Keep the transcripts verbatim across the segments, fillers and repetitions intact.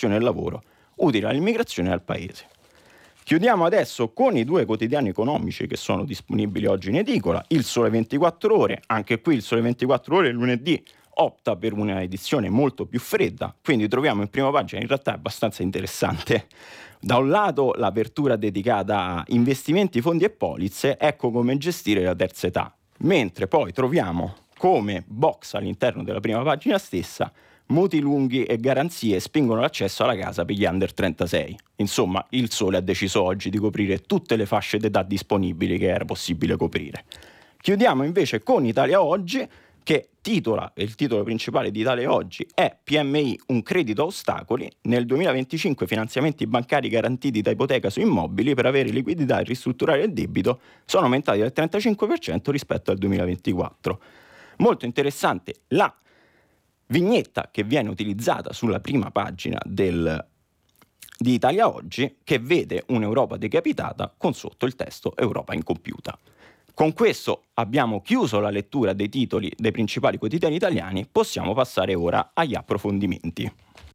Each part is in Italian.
l'occupazione e il lavoro, utile all'immigrazione e al paese. Chiudiamo adesso con i due quotidiani economici che sono disponibili oggi in edicola. Il Sole ventiquattro Ore, anche qui il Sole ventiquattro Ore lunedì opta per una edizione molto più fredda, quindi troviamo in prima pagina, in realtà è abbastanza interessante. Da un lato l'apertura dedicata a investimenti, fondi e polizze, ecco come gestire la terza età, mentre poi troviamo come box all'interno della prima pagina stessa mutui lunghi e garanzie spingono l'accesso alla casa per gli under trentasei. Insomma, il Sole ha deciso oggi di coprire tutte le fasce d'età disponibili che era possibile coprire. Chiudiamo invece con Italia Oggi, che titola, e il titolo principale di Italia Oggi è P M I un credito a ostacoli, nel duemilaventicinque finanziamenti bancari garantiti da ipoteca su immobili per avere liquidità e ristrutturare il debito sono aumentati del trentacinque per cento rispetto al duemilaventiquattro. Molto interessante la vignetta che viene utilizzata sulla prima pagina del, di Italia Oggi, che vede un'Europa decapitata con sotto il testo Europa incompiuta. Con questo abbiamo chiuso la lettura dei titoli dei principali quotidiani italiani, possiamo passare ora agli approfondimenti.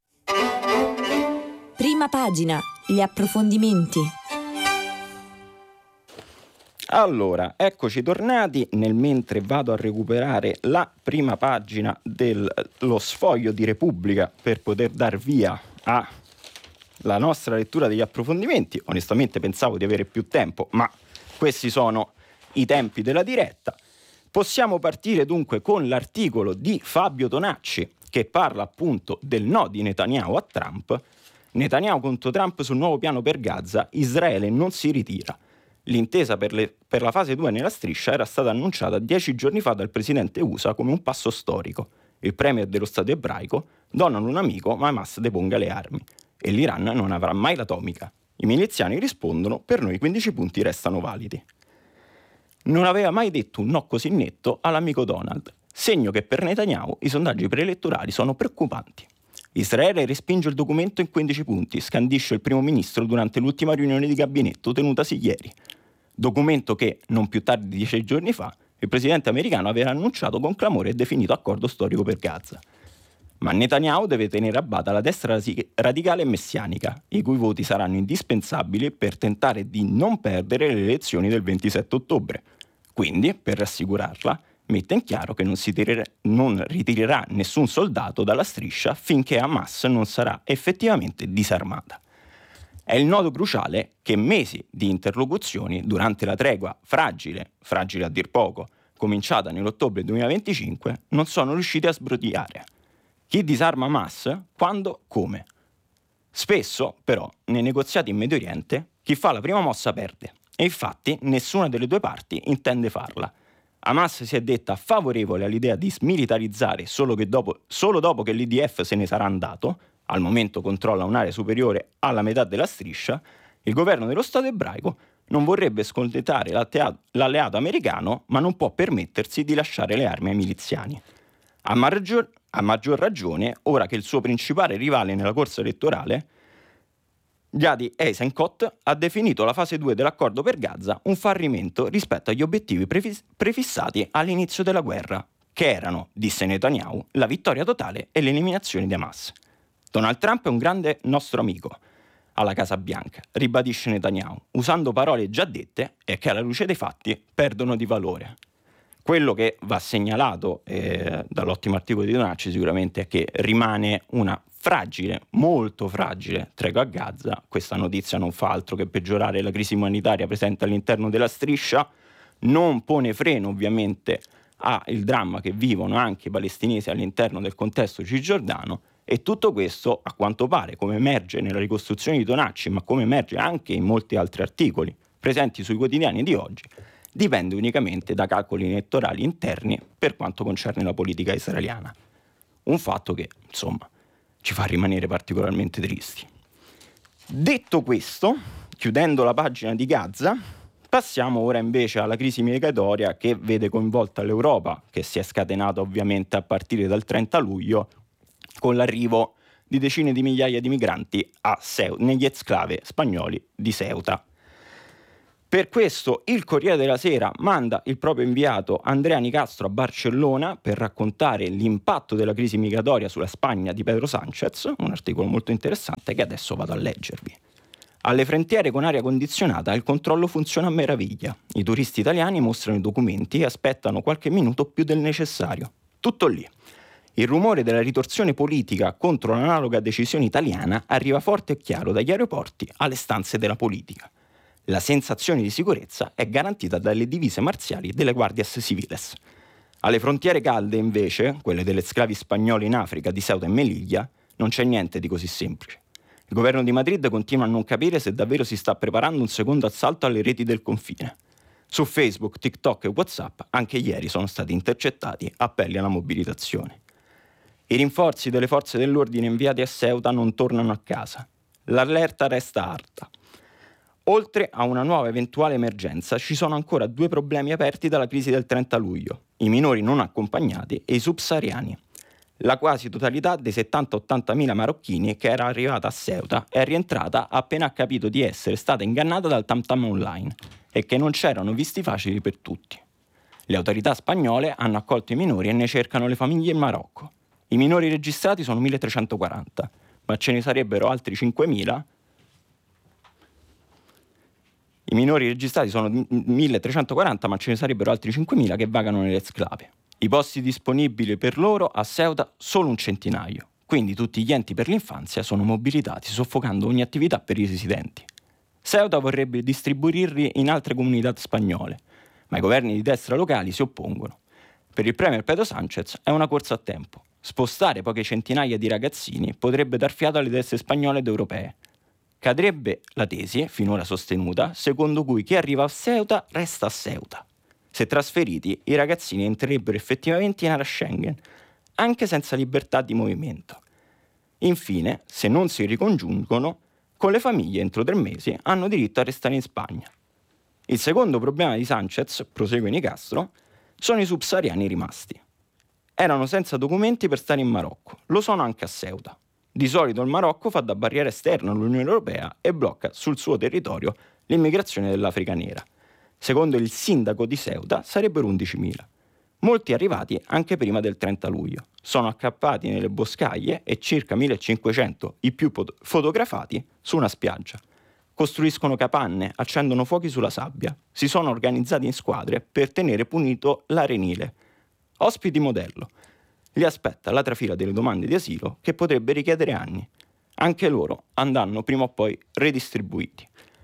Prima pagina, gli approfondimenti. Allora, eccoci tornati, nel mentre vado a recuperare la prima pagina dello sfoglio di Repubblica per poter dar via alla nostra lettura degli approfondimenti. Onestamente pensavo di avere più tempo, ma questi sono i tempi della diretta. Possiamo partire dunque con l'articolo di Fabio Tonacci che parla appunto del no di Netanyahu a Trump. Netanyahu contro Trump sul nuovo piano per Gaza, Israele non si ritira. L'intesa per, le, per la fase due nella striscia era stata annunciata dieci giorni fa dal presidente U S A come un passo storico. Il premier dello Stato ebraico donna un amico ma Hamas deponga le armi e l'Iran non avrà mai l'atomica. I miliziani rispondono: per noi quindici punti restano validi. Non aveva mai detto un no così netto all'amico Donald, segno che per Netanyahu i sondaggi preelettorali sono preoccupanti. Israele respinge il documento in quindici punti, scandisce il primo ministro durante l'ultima riunione di gabinetto tenutasi ieri. Documento che, non più tardi di dieci giorni fa, il presidente americano aveva annunciato con clamore e definito accordo storico per Gaza. Ma Netanyahu deve tenere a bada la destra radicale e messianica, i cui voti saranno indispensabili per tentare di non perdere le elezioni del ventisette ottobre. Quindi, per rassicurarla, mette in chiaro che non, si tirerà, non ritirerà nessun soldato dalla striscia finché Hamas non sarà effettivamente disarmata. È il nodo cruciale che mesi di interlocuzioni durante la tregua fragile, fragile a dir poco, cominciata nell'ottobre duemilaventicinque, non sono riusciti a sbrogliare. Chi disarma Hamas? Quando? Come? Spesso, però, nei negoziati in Medio Oriente, chi fa la prima mossa perde. E infatti nessuna delle due parti intende farla. Hamas si è detta favorevole all'idea di smilitarizzare solo, che dopo, solo dopo che l'I D F se ne sarà andato, al momento controlla un'area superiore alla metà della striscia. Il governo dello Stato ebraico non vorrebbe scontentare l'alleato americano, ma non può permettersi di lasciare le armi ai miliziani. A maggior, a maggior ragione, ora che il suo principale rivale nella corsa elettorale, Gadi Eisenkot, ha definito la fase due dell'accordo per Gaza un fallimento rispetto agli obiettivi prefiss- prefissati all'inizio della guerra, che erano, disse Netanyahu, la vittoria totale e l'eliminazione di Hamas. Donald Trump è un grande nostro amico alla Casa Bianca, ribadisce Netanyahu, usando parole già dette e che alla luce dei fatti perdono di valore. Quello che va segnalato eh, dall'ottimo articolo di Donacci sicuramente è che rimane una fragile, molto fragile tregua a Gaza. Questa notizia non fa altro che peggiorare la crisi umanitaria presente all'interno della striscia, non pone freno ovviamente al dramma che vivono anche i palestinesi all'interno del contesto cisgiordano, e tutto questo, a quanto pare, come emerge nella ricostruzione di Tonacci, ma come emerge anche in molti altri articoli presenti sui quotidiani di oggi, dipende unicamente da calcoli elettorali interni per quanto concerne la politica israeliana. Un fatto che, insomma, ci fa rimanere particolarmente tristi. Detto questo, chiudendo la pagina di Gaza, passiamo ora invece alla crisi migratoria che vede coinvolta l'Europa, che si è scatenata ovviamente a partire dal trenta luglio con l'arrivo di decine di migliaia di migranti a Seu- negli exclave spagnoli di Ceuta. Per questo il Corriere della Sera manda il proprio inviato Andrea Nicastro a Barcellona per raccontare l'impatto della crisi migratoria sulla Spagna di Pedro Sánchez, un articolo molto interessante che adesso vado a leggervi. Alle frontiere con aria condizionata il controllo funziona a meraviglia. I turisti italiani mostrano i documenti e aspettano qualche minuto più del necessario. Tutto lì. Il rumore della ritorsione politica contro l'analoga decisione italiana arriva forte e chiaro dagli aeroporti alle stanze della politica. La sensazione di sicurezza è garantita dalle divise marziali delle Guardias Civiles. Alle frontiere calde, invece, quelle delle sclavi spagnoli in Africa di Ceuta e Melilla, non c'è niente di così semplice. Il governo di Madrid continua a non capire se davvero si sta preparando un secondo assalto alle reti del confine. Su Facebook, TikTok e WhatsApp anche ieri sono stati intercettati appelli alla mobilitazione. I rinforzi delle forze dell'ordine inviati a Ceuta non tornano a casa. L'allerta resta alta. Oltre a una nuova eventuale emergenza, ci sono ancora due problemi aperti dalla crisi del trenta luglio, i minori non accompagnati e i subsahariani. La quasi totalità dei settanta ottanta mila marocchini che era arrivata a Ceuta è rientrata appena ha capito di essere stata ingannata dal tam tam online e che non c'erano visti facili per tutti. Le autorità spagnole hanno accolto i minori e ne cercano le famiglie in Marocco. I minori registrati sono milletrecentoquaranta, ma ce ne sarebbero altri cinquemila. I minori registrati sono milletrecentoquaranta, ma ce ne sarebbero altri cinquemila che vagano nelle sclave. I posti disponibili per loro a Ceuta solo un centinaio, quindi tutti gli enti per l'infanzia sono mobilitati, soffocando ogni attività per i residenti. Ceuta vorrebbe distribuirli in altre comunità spagnole, ma i governi di destra locali si oppongono. Per il premier Pedro Sánchez è una corsa a tempo. Spostare poche centinaia di ragazzini potrebbe dar fiato alle destre spagnole ed europee. Cadrebbe la tesi, finora sostenuta, secondo cui chi arriva a Ceuta resta a Ceuta. Se trasferiti, i ragazzini entrerebbero effettivamente in area Schengen, anche senza libertà di movimento. Infine, se non si ricongiungono, con le famiglie entro tre mesi hanno diritto a restare in Spagna. Il secondo problema di Sánchez, prosegue Nicastro, sono i subsahariani rimasti. Erano senza documenti per stare in Marocco, lo sono anche a Ceuta. Di solito il Marocco fa da barriera esterna all'Unione Europea e blocca sul suo territorio l'immigrazione dell'Africa nera. Secondo il sindaco di Ceuta sarebbero undicimila. Molti arrivati anche prima del trenta luglio. Sono accappati nelle boscaglie e circa millecinquecento i più pot- fotografati su una spiaggia. Costruiscono capanne, accendono fuochi sulla sabbia. Si sono organizzati in squadre per tenere punito l'arenile. Ospiti modello. Li aspetta la trafila delle domande di asilo che potrebbe richiedere anni. Anche loro andranno prima o poi redistribuiti.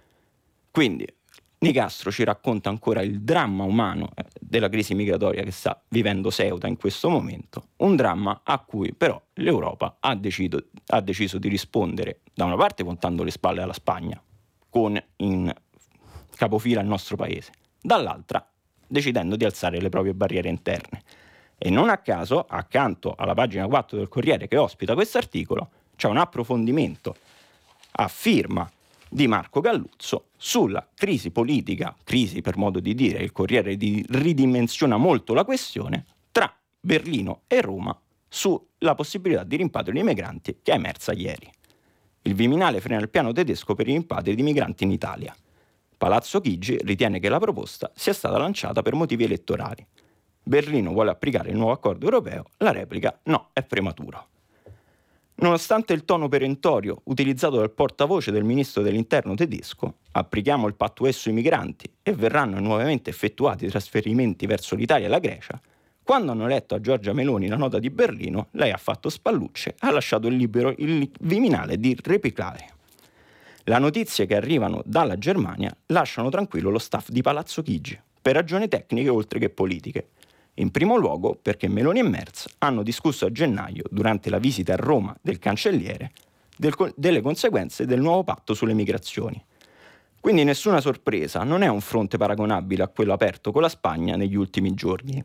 Quindi Nicastro ci racconta ancora il dramma umano della crisi migratoria che sta vivendo Ceuta in questo momento, un dramma a cui però l'Europa ha deciso, ha deciso di rispondere, da una parte puntando le spalle alla Spagna, con in capofila il nostro paese, dall'altra decidendo di alzare le proprie barriere interne. E non a caso, accanto alla pagina quattro del Corriere che ospita questo articolo, c'è un approfondimento a firma di Marco Galluzzo sulla crisi politica, crisi per modo di dire, il Corriere di, ridimensiona molto la questione, tra Berlino e Roma sulla possibilità di rimpatrio di migranti che è emersa ieri. Il Viminale frena il piano tedesco per i rimpatri di migranti in Italia. Palazzo Chigi ritiene che la proposta sia stata lanciata per motivi elettorali. Berlino vuole applicare il nuovo accordo europeo, la replica no, è prematuro. Nonostante il tono perentorio utilizzato dal portavoce del ministro dell'interno tedesco, applichiamo il patto U E sui migranti e verranno nuovamente effettuati trasferimenti verso l'Italia e la Grecia, quando hanno letto a Giorgia Meloni la nota di Berlino, lei ha fatto spallucce e ha lasciato libero il Viminale di replicare. Le notizie che arrivano dalla Germania lasciano tranquillo lo staff di Palazzo Chigi, per ragioni tecniche oltre che politiche. In primo luogo perché Meloni e Merz hanno discusso a gennaio, durante la visita a Roma del cancelliere, del, delle conseguenze del nuovo patto sulle migrazioni. Quindi nessuna sorpresa, non è un fronte paragonabile a quello aperto con la Spagna negli ultimi giorni.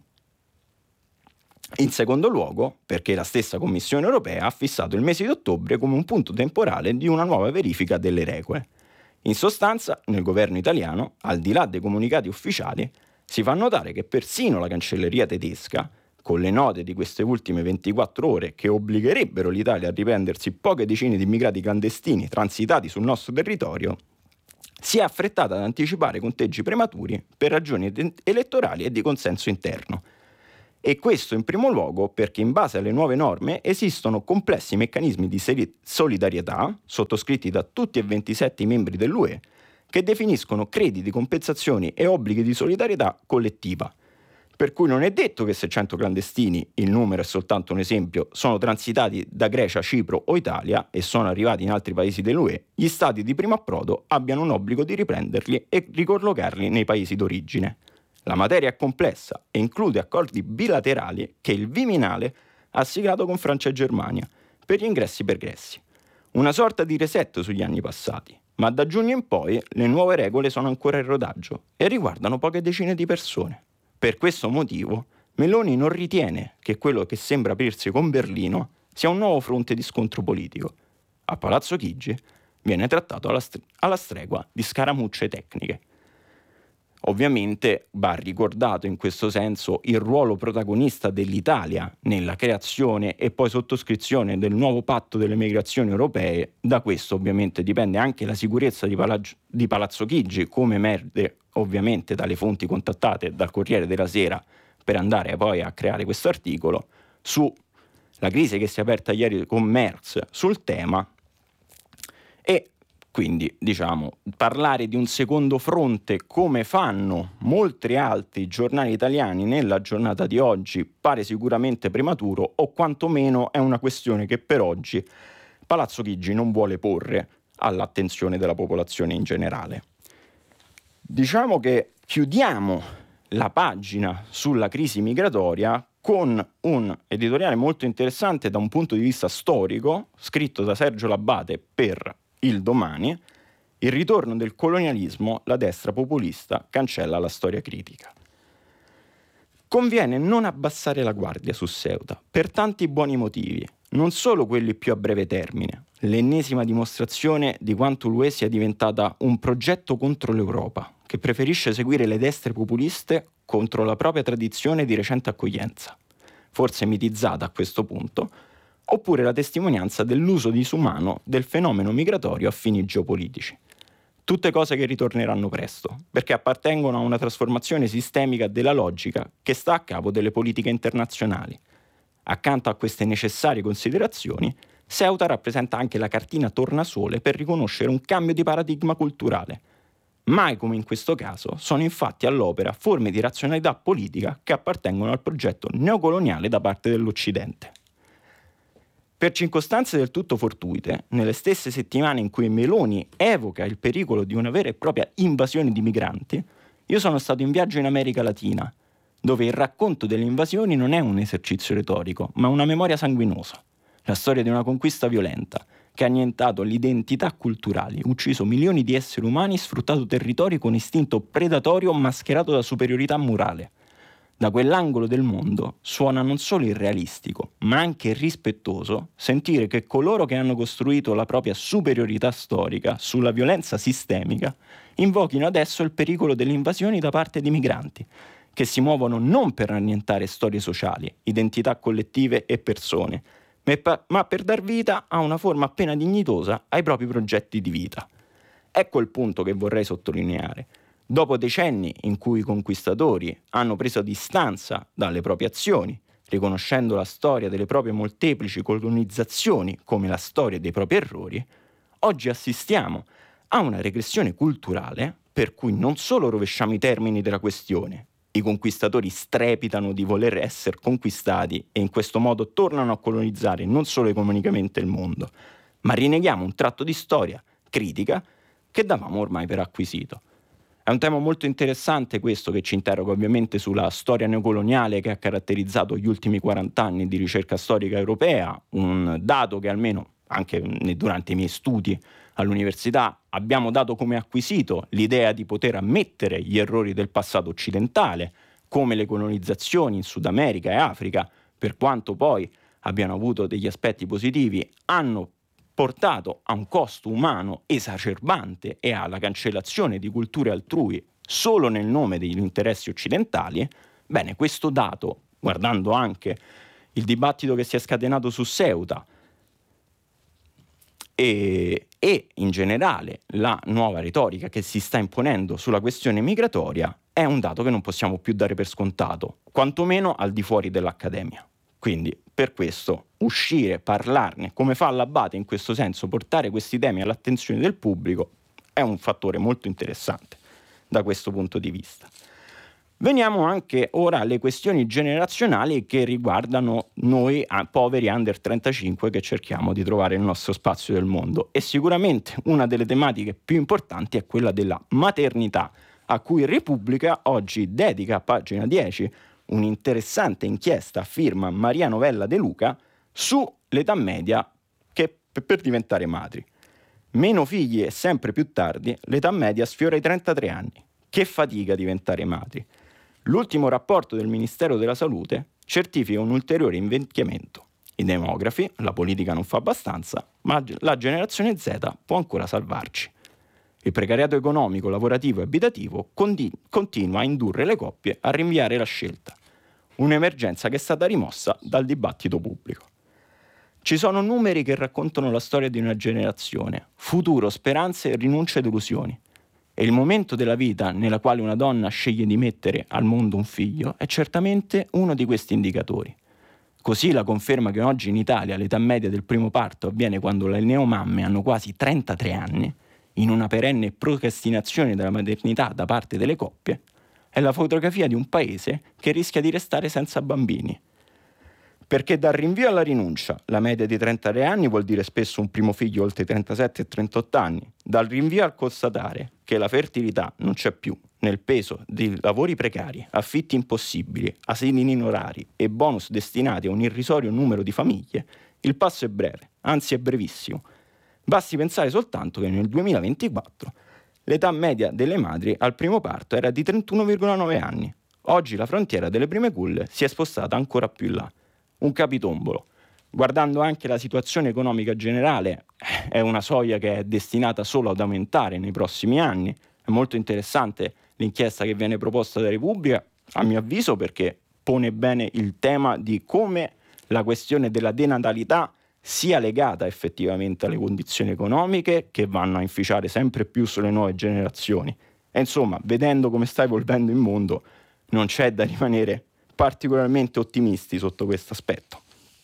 In secondo luogo perché la stessa Commissione europea ha fissato il mese di ottobre come un punto temporale di una nuova verifica delle regole. In sostanza, nel governo italiano, al di là dei comunicati ufficiali, si fa notare che persino la cancelleria tedesca, con le note di queste ultime ventiquattro ore che obbligherebbero l'Italia a riprendersi poche decine di immigrati clandestini transitati sul nostro territorio, si è affrettata ad anticipare conteggi prematuri per ragioni elettorali e di consenso interno. E questo in primo luogo perché in base alle nuove norme esistono complessi meccanismi di solidarietà, sottoscritti da tutti e ventisette i membri dell'U E, che definiscono crediti, compensazioni e obblighi di solidarietà collettiva. Per cui non è detto che se cento clandestini, il numero è soltanto un esempio, sono transitati da Grecia, Cipro o Italia e sono arrivati in altri paesi dell'U E, gli stati di primo approdo abbiano un obbligo di riprenderli e ricollocarli nei paesi d'origine. La materia è complessa e include accordi bilaterali che il Viminale ha siglato con Francia e Germania per gli ingressi pregressi. Una sorta di reset sugli anni passati, ma da giugno in poi le nuove regole sono ancora in rodaggio e riguardano poche decine di persone. Per questo motivo, Meloni non ritiene che quello che sembra aprirsi con Berlino sia un nuovo fronte di scontro politico. A Palazzo Chigi viene trattato alla, st- alla stregua di scaramucce tecniche. Ovviamente va ricordato in questo senso il ruolo protagonista dell'Italia nella creazione e poi sottoscrizione del nuovo patto delle migrazioni europee. Da questo ovviamente dipende anche la sicurezza di, Palaz- di Palazzo Chigi, come emerge ovviamente dalle fonti contattate dal Corriere della Sera per andare poi a creare questo articolo, sulla crisi che si è aperta ieri con Merz sul tema. E quindi, diciamo, parlare di un secondo fronte come fanno molti altri giornali italiani nella giornata di oggi pare sicuramente prematuro, o quantomeno è una questione che per oggi Palazzo Chigi non vuole porre all'attenzione della popolazione in generale. Diciamo che chiudiamo la pagina sulla crisi migratoria con un editoriale molto interessante da un punto di vista storico, scritto da Sergio Labate per Il Domani. Il ritorno del colonialismo, la destra populista cancella la storia critica. Conviene non abbassare la guardia su Ceuta per tanti buoni motivi, non solo quelli più a breve termine, l'ennesima dimostrazione di quanto l'U E sia diventata un progetto contro l'Europa, che preferisce seguire le destre populiste contro la propria tradizione di recente accoglienza, forse mitizzata a questo punto, oppure la testimonianza dell'uso disumano del fenomeno migratorio a fini geopolitici. Tutte cose che ritorneranno presto, perché appartengono a una trasformazione sistemica della logica che sta a capo delle politiche internazionali. Accanto a queste necessarie considerazioni, Ceuta rappresenta anche la cartina tornasole per riconoscere un cambio di paradigma culturale. Mai come in questo caso sono infatti all'opera forme di razionalità politica che appartengono al progetto neocoloniale da parte dell'Occidente. Per circostanze del tutto fortuite, nelle stesse settimane in cui Meloni evoca il pericolo di una vera e propria invasione di migranti, io sono stato in viaggio in America Latina, dove il racconto delle invasioni non è un esercizio retorico, ma una memoria sanguinosa. La storia di una conquista violenta, che ha annientato le identità culturali, ucciso milioni di esseri umani, sfruttato territori con istinto predatorio mascherato da superiorità morale. Da quell'angolo del mondo suona non solo irrealistico, ma anche rispettoso sentire che coloro che hanno costruito la propria superiorità storica sulla violenza sistemica invochino adesso il pericolo delle invasioni da parte di migranti, che si muovono non per annientare storie sociali, identità collettive e persone, ma per dar vita a una forma appena dignitosa ai propri progetti di vita. Ecco il punto che vorrei sottolineare. Dopo decenni in cui i conquistatori hanno preso distanza dalle proprie azioni, riconoscendo la storia delle proprie molteplici colonizzazioni come la storia dei propri errori, oggi assistiamo a una regressione culturale per cui non solo rovesciamo i termini della questione, i conquistatori strepitano di voler essere conquistati e in questo modo tornano a colonizzare non solo economicamente il mondo, ma rinneghiamo un tratto di storia critica che davamo ormai per acquisito. È un tema molto interessante questo, che ci interroga ovviamente sulla storia neocoloniale che ha caratterizzato gli ultimi quaranta anni di ricerca storica europea, un dato che almeno anche durante i miei studi all'università abbiamo dato come acquisito, l'idea di poter ammettere gli errori del passato occidentale, come le colonizzazioni in Sud America e Africa, per quanto poi abbiano avuto degli aspetti positivi, hanno portato a un costo umano esacerbante e alla cancellazione di culture altrui solo nel nome degli interessi occidentali. Bene, questo dato, guardando anche il dibattito che si è scatenato su Ceuta e, e in in generale la nuova retorica che si sta imponendo sulla questione migratoria è un dato che non possiamo più dare per scontato, quantomeno al di fuori dell'accademia. Quindi, per questo, uscire, parlarne, come fa l'Abate in questo senso, portare questi temi all'attenzione del pubblico, è un fattore molto interessante da questo punto di vista. Veniamo anche ora alle questioni generazionali che riguardano noi poveri under trentacinque che cerchiamo di trovare il nostro spazio del mondo, e sicuramente una delle tematiche più importanti è quella della maternità, a cui Repubblica oggi dedica a pagina dieci un'interessante inchiesta a firma Maria Novella De Luca sull'età media che per diventare madri. Meno figli e sempre più tardi, l'età media sfiora i trentatré anni. Che fatica diventare madri. L'ultimo rapporto del Ministero della Salute certifica un ulteriore invecchiamento. I demografi, la politica non fa abbastanza, ma la generazione Z può ancora salvarci. Il precariato economico, lavorativo e abitativo conti- continua a indurre le coppie a rinviare la scelta. Un'emergenza che è stata rimossa dal dibattito pubblico. Ci sono numeri che raccontano la storia di una generazione, futuro, speranze, rinunce ed illusioni. E il momento della vita nella quale una donna sceglie di mettere al mondo un figlio è certamente uno di questi indicatori. Così la conferma che oggi in Italia l'età media del primo parto avviene quando le neomamme hanno quasi trentatré anni, in una perenne procrastinazione della maternità da parte delle coppie, è la fotografia di un paese che rischia di restare senza bambini. Perché dal rinvio alla rinuncia, la media di trentatré anni vuol dire spesso un primo figlio oltre i trentasette e trentotto anni, dal rinvio al constatare che la fertilità non c'è più, nel peso di lavori precari, affitti impossibili, asili inorari e bonus destinati a un irrisorio numero di famiglie, il passo è breve, anzi è brevissimo. Basti pensare soltanto che nel duemilaventiquattro l'età media delle madri al primo parto era di trentuno virgola nove anni. Oggi la frontiera delle prime culle si è spostata ancora più in là. Un capitombolo. Guardando anche la situazione economica generale, è una soglia che è destinata solo ad aumentare nei prossimi anni. È molto interessante l'inchiesta che viene proposta da Repubblica, a mio avviso, perché pone bene il tema di come la questione della denatalità sia legata effettivamente alle condizioni economiche che vanno a inficiare sempre più sulle nuove generazioni. E insomma, vedendo come sta evolvendo il mondo, non c'è da rimanere particolarmente ottimisti sotto questo aspetto.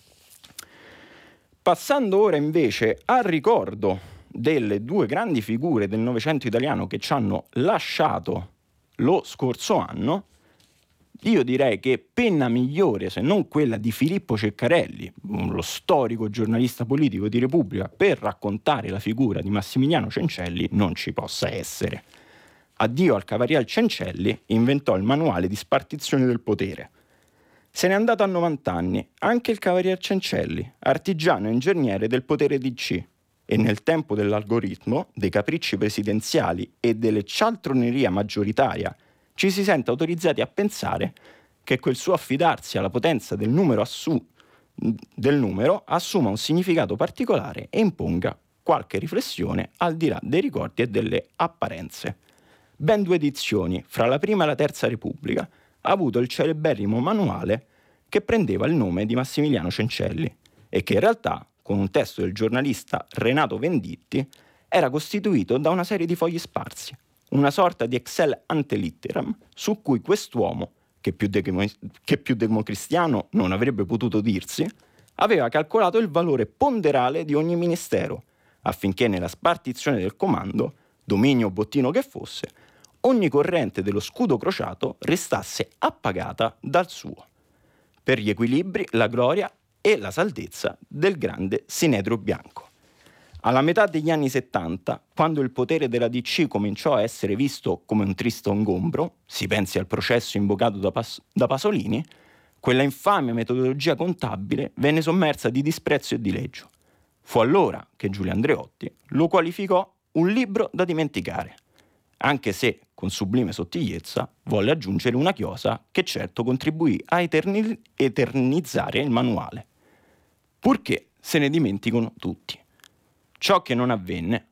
Passando ora invece al ricordo delle due grandi figure del Novecento italiano che ci hanno lasciato lo scorso anno, io direi che penna migliore, se non quella di Filippo Ceccarelli, lo storico giornalista politico di Repubblica, per raccontare la figura di Massimiliano Cencelli non ci possa essere. Addio al Cavalier Cencelli inventò il manuale di spartizione del potere. Se n'è andato a novanta anni anche il Cavalier Cencelli, artigiano e ingegnere del potere D C, e nel tempo dell'algoritmo, dei capricci presidenziali e delle cialtroneria maggioritaria ci si sente autorizzati a pensare che quel suo affidarsi alla potenza del numero, assu- del numero assuma un significato particolare e imponga qualche riflessione al di là dei ricordi e delle apparenze. Ben due edizioni, fra la prima e la terza Repubblica, ha avuto il celeberrimo manuale che prendeva il nome di Massimiliano Cencelli e che in realtà, con un testo del giornalista Renato Venditti, era costituito da una serie di fogli sparsi, una sorta di Excel ante litteram su cui quest'uomo, che più, demo- che più democristiano non avrebbe potuto dirsi, aveva calcolato il valore ponderale di ogni ministero, affinché nella spartizione del comando, dominio o bottino che fosse, ogni corrente dello scudo crociato restasse appagata dal suo, per gli equilibri, la gloria e la saldezza del grande sinedrio bianco. Alla metà degli anni settanta, quando il potere della D C cominciò a essere visto come un triste ingombro, si pensi al processo invocato da, Pas- da Pasolini, quella infame metodologia contabile venne sommersa di disprezzo e dileggio. Fu allora che Giulio Andreotti lo qualificò un libro da dimenticare, anche se, con sublime sottigliezza, volle aggiungere una chiosa che certo contribuì a eterni- eternizzare il manuale. Purché se ne dimenticano tutti. Ciò che non avvenne,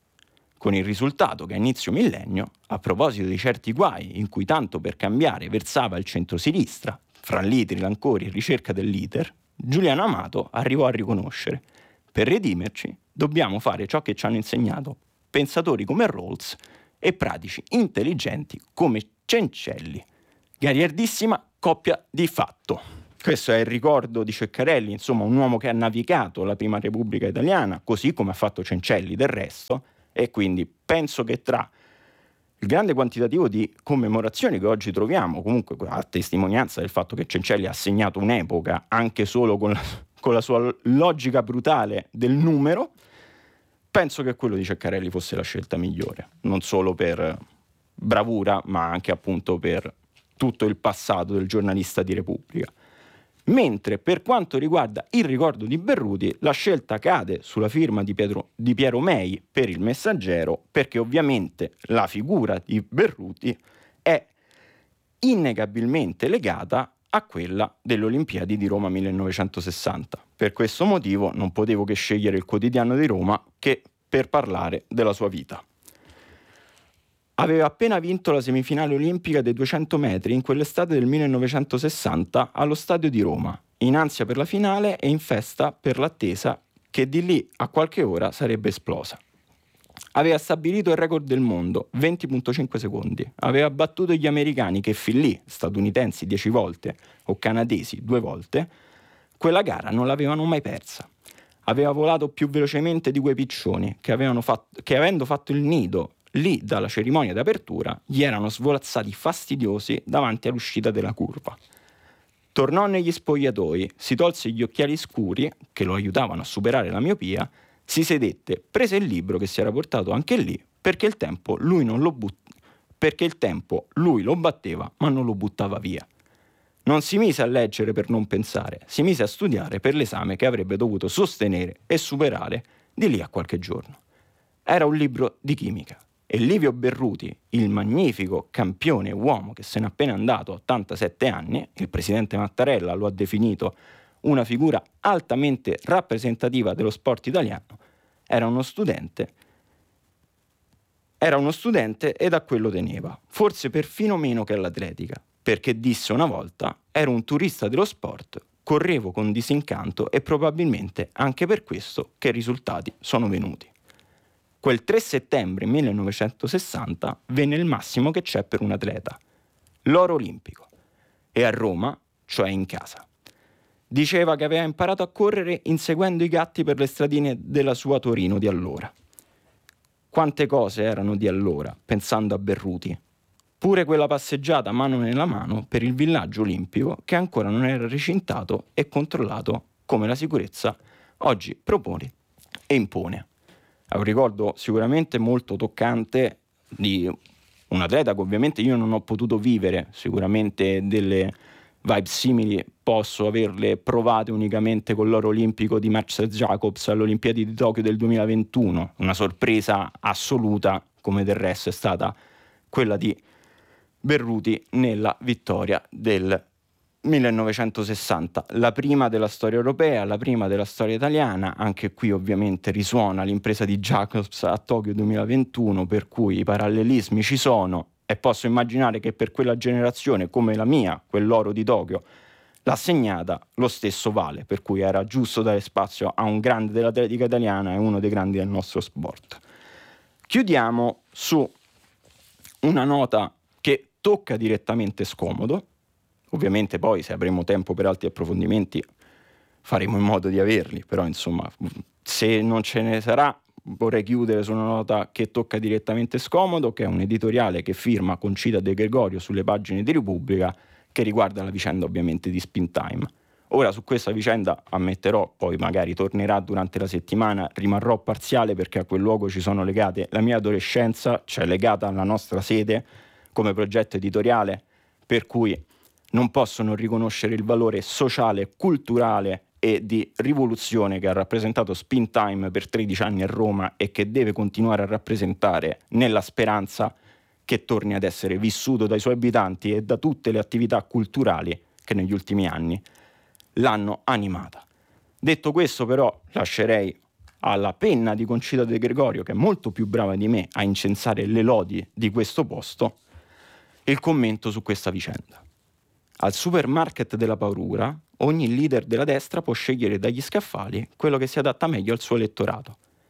con il risultato che a inizio millennio, a proposito di certi guai in cui tanto per cambiare versava il centrosinistra, fra litri, rancori e ricerca dell'iter, Giuliano Amato arrivò a riconoscere: per redimerci dobbiamo fare ciò che ci hanno insegnato pensatori come Rawls e pratici intelligenti come Cencelli. Gagliardissima coppia di fatto. Questo è il ricordo di Ceccarelli, insomma un uomo che ha navigato la Prima Repubblica Italiana, così come ha fatto Cencelli del resto, e quindi penso che tra il grande quantitativo di commemorazioni che oggi troviamo, comunque a testimonianza del fatto che Cencelli ha segnato un'epoca anche solo con la, con la sua logica brutale del numero, penso che quello di Ceccarelli fosse la scelta migliore, non solo per bravura, ma anche appunto per tutto il passato del giornalista di Repubblica. Mentre per quanto riguarda il ricordo di Berruti, la scelta cade sulla firma di, Pietro, di Piero Mei per il Messaggero, perché ovviamente la figura di Berruti è innegabilmente legata a quella delle Olimpiadi di Roma millenovecentosessanta. Per questo motivo non potevo che scegliere il Quotidiano di Roma che per parlare della sua vita. Aveva appena vinto la semifinale olimpica dei duecento metri in quell'estate del millenovecentosessanta allo Stadio di Roma, in ansia per la finale e in festa per l'attesa che di lì a qualche ora sarebbe esplosa. Aveva stabilito il record del mondo, venti virgola cinque secondi. Aveva battuto gli americani che fin lì, statunitensi dieci volte o canadesi due volte, quella gara non l'avevano mai persa. Aveva volato più velocemente di quei piccioni che, avevano fatto, che avendo fatto il nido lì dalla cerimonia d'apertura, gli erano svolazzati fastidiosi davanti all'uscita della curva. Tornò negli spogliatoi, si tolse gli occhiali scuri, che lo aiutavano a superare la miopia, si sedette, prese il libro che si era portato anche lì, perché il tempo lui non lo but- perché il tempo lui lo batteva, ma non lo buttava via. Non si mise a leggere per non pensare, si mise a studiare per l'esame che avrebbe dovuto sostenere e superare di lì a qualche giorno. Era un libro di chimica. E Livio Berruti, il magnifico campione uomo che se n'è appena andato a ottantasette anni, il presidente Mattarella lo ha definito una figura altamente rappresentativa dello sport italiano, era uno studente, era uno studente ed a quello teneva, forse perfino meno che all'atletica, perché disse una volta: ero un turista dello sport, correvo con disincanto e probabilmente anche per questo che i risultati sono venuti. Quel tre settembre millenovecentosessanta venne il massimo che c'è per un atleta, l'oro olimpico, e a Roma, cioè in casa. Diceva che aveva imparato a correre inseguendo i gatti per le stradine della sua Torino di allora. Quante cose erano di allora, pensando a Berruti. Pure quella passeggiata mano nella mano per il villaggio olimpico che ancora non era recintato e controllato come la sicurezza oggi propone e impone. È un ricordo sicuramente molto toccante di un atleta che ovviamente io non ho potuto vivere, sicuramente delle vibe simili posso averle provate unicamente con l'oro olimpico di Max Jacobs alle Olimpiadi di Tokyo del duemilaventuno, una sorpresa assoluta come del resto è stata quella di Berruti nella vittoria del millenovecentosessanta, la prima della storia europea, la prima della storia italiana. Anche qui ovviamente risuona l'impresa di Jacobs a Tokyo duemilaventuno, per cui i parallelismi ci sono e posso immaginare che per quella generazione come la mia, quell'oro di Tokyo l'ha segnata, lo stesso vale, per cui era giusto dare spazio a un grande dell'atletica italiana e uno dei grandi del nostro sport. Chiudiamo su una nota che tocca direttamente Scomodo. Ovviamente poi se avremo tempo per altri approfondimenti faremo in modo di averli, però insomma se non ce ne sarà vorrei chiudere su una nota che tocca direttamente Scomodo, che è un editoriale che firma Concita De Gregorio sulle pagine di Repubblica, che riguarda la vicenda ovviamente di Spin Time. Ora su questa vicenda ammetterò, poi magari tornerà durante la settimana, rimarrò parziale perché a quel luogo ci sono legate la mia adolescenza, cioè legata alla nostra sede come progetto editoriale, per cui non posso non riconoscere il valore sociale, culturale e di rivoluzione che ha rappresentato Spin Time per tredici anni a Roma e che deve continuare a rappresentare, nella speranza che torni ad essere vissuto dai suoi abitanti e da tutte le attività culturali che negli ultimi anni l'hanno animata. Detto questo però lascerei alla penna di Concita De Gregorio, che è molto più brava di me a incensare le lodi di questo posto, il commento su questa vicenda. Al supermarket della paura, ogni leader della destra può scegliere dagli scaffali quello che si adatta meglio al suo elettorato.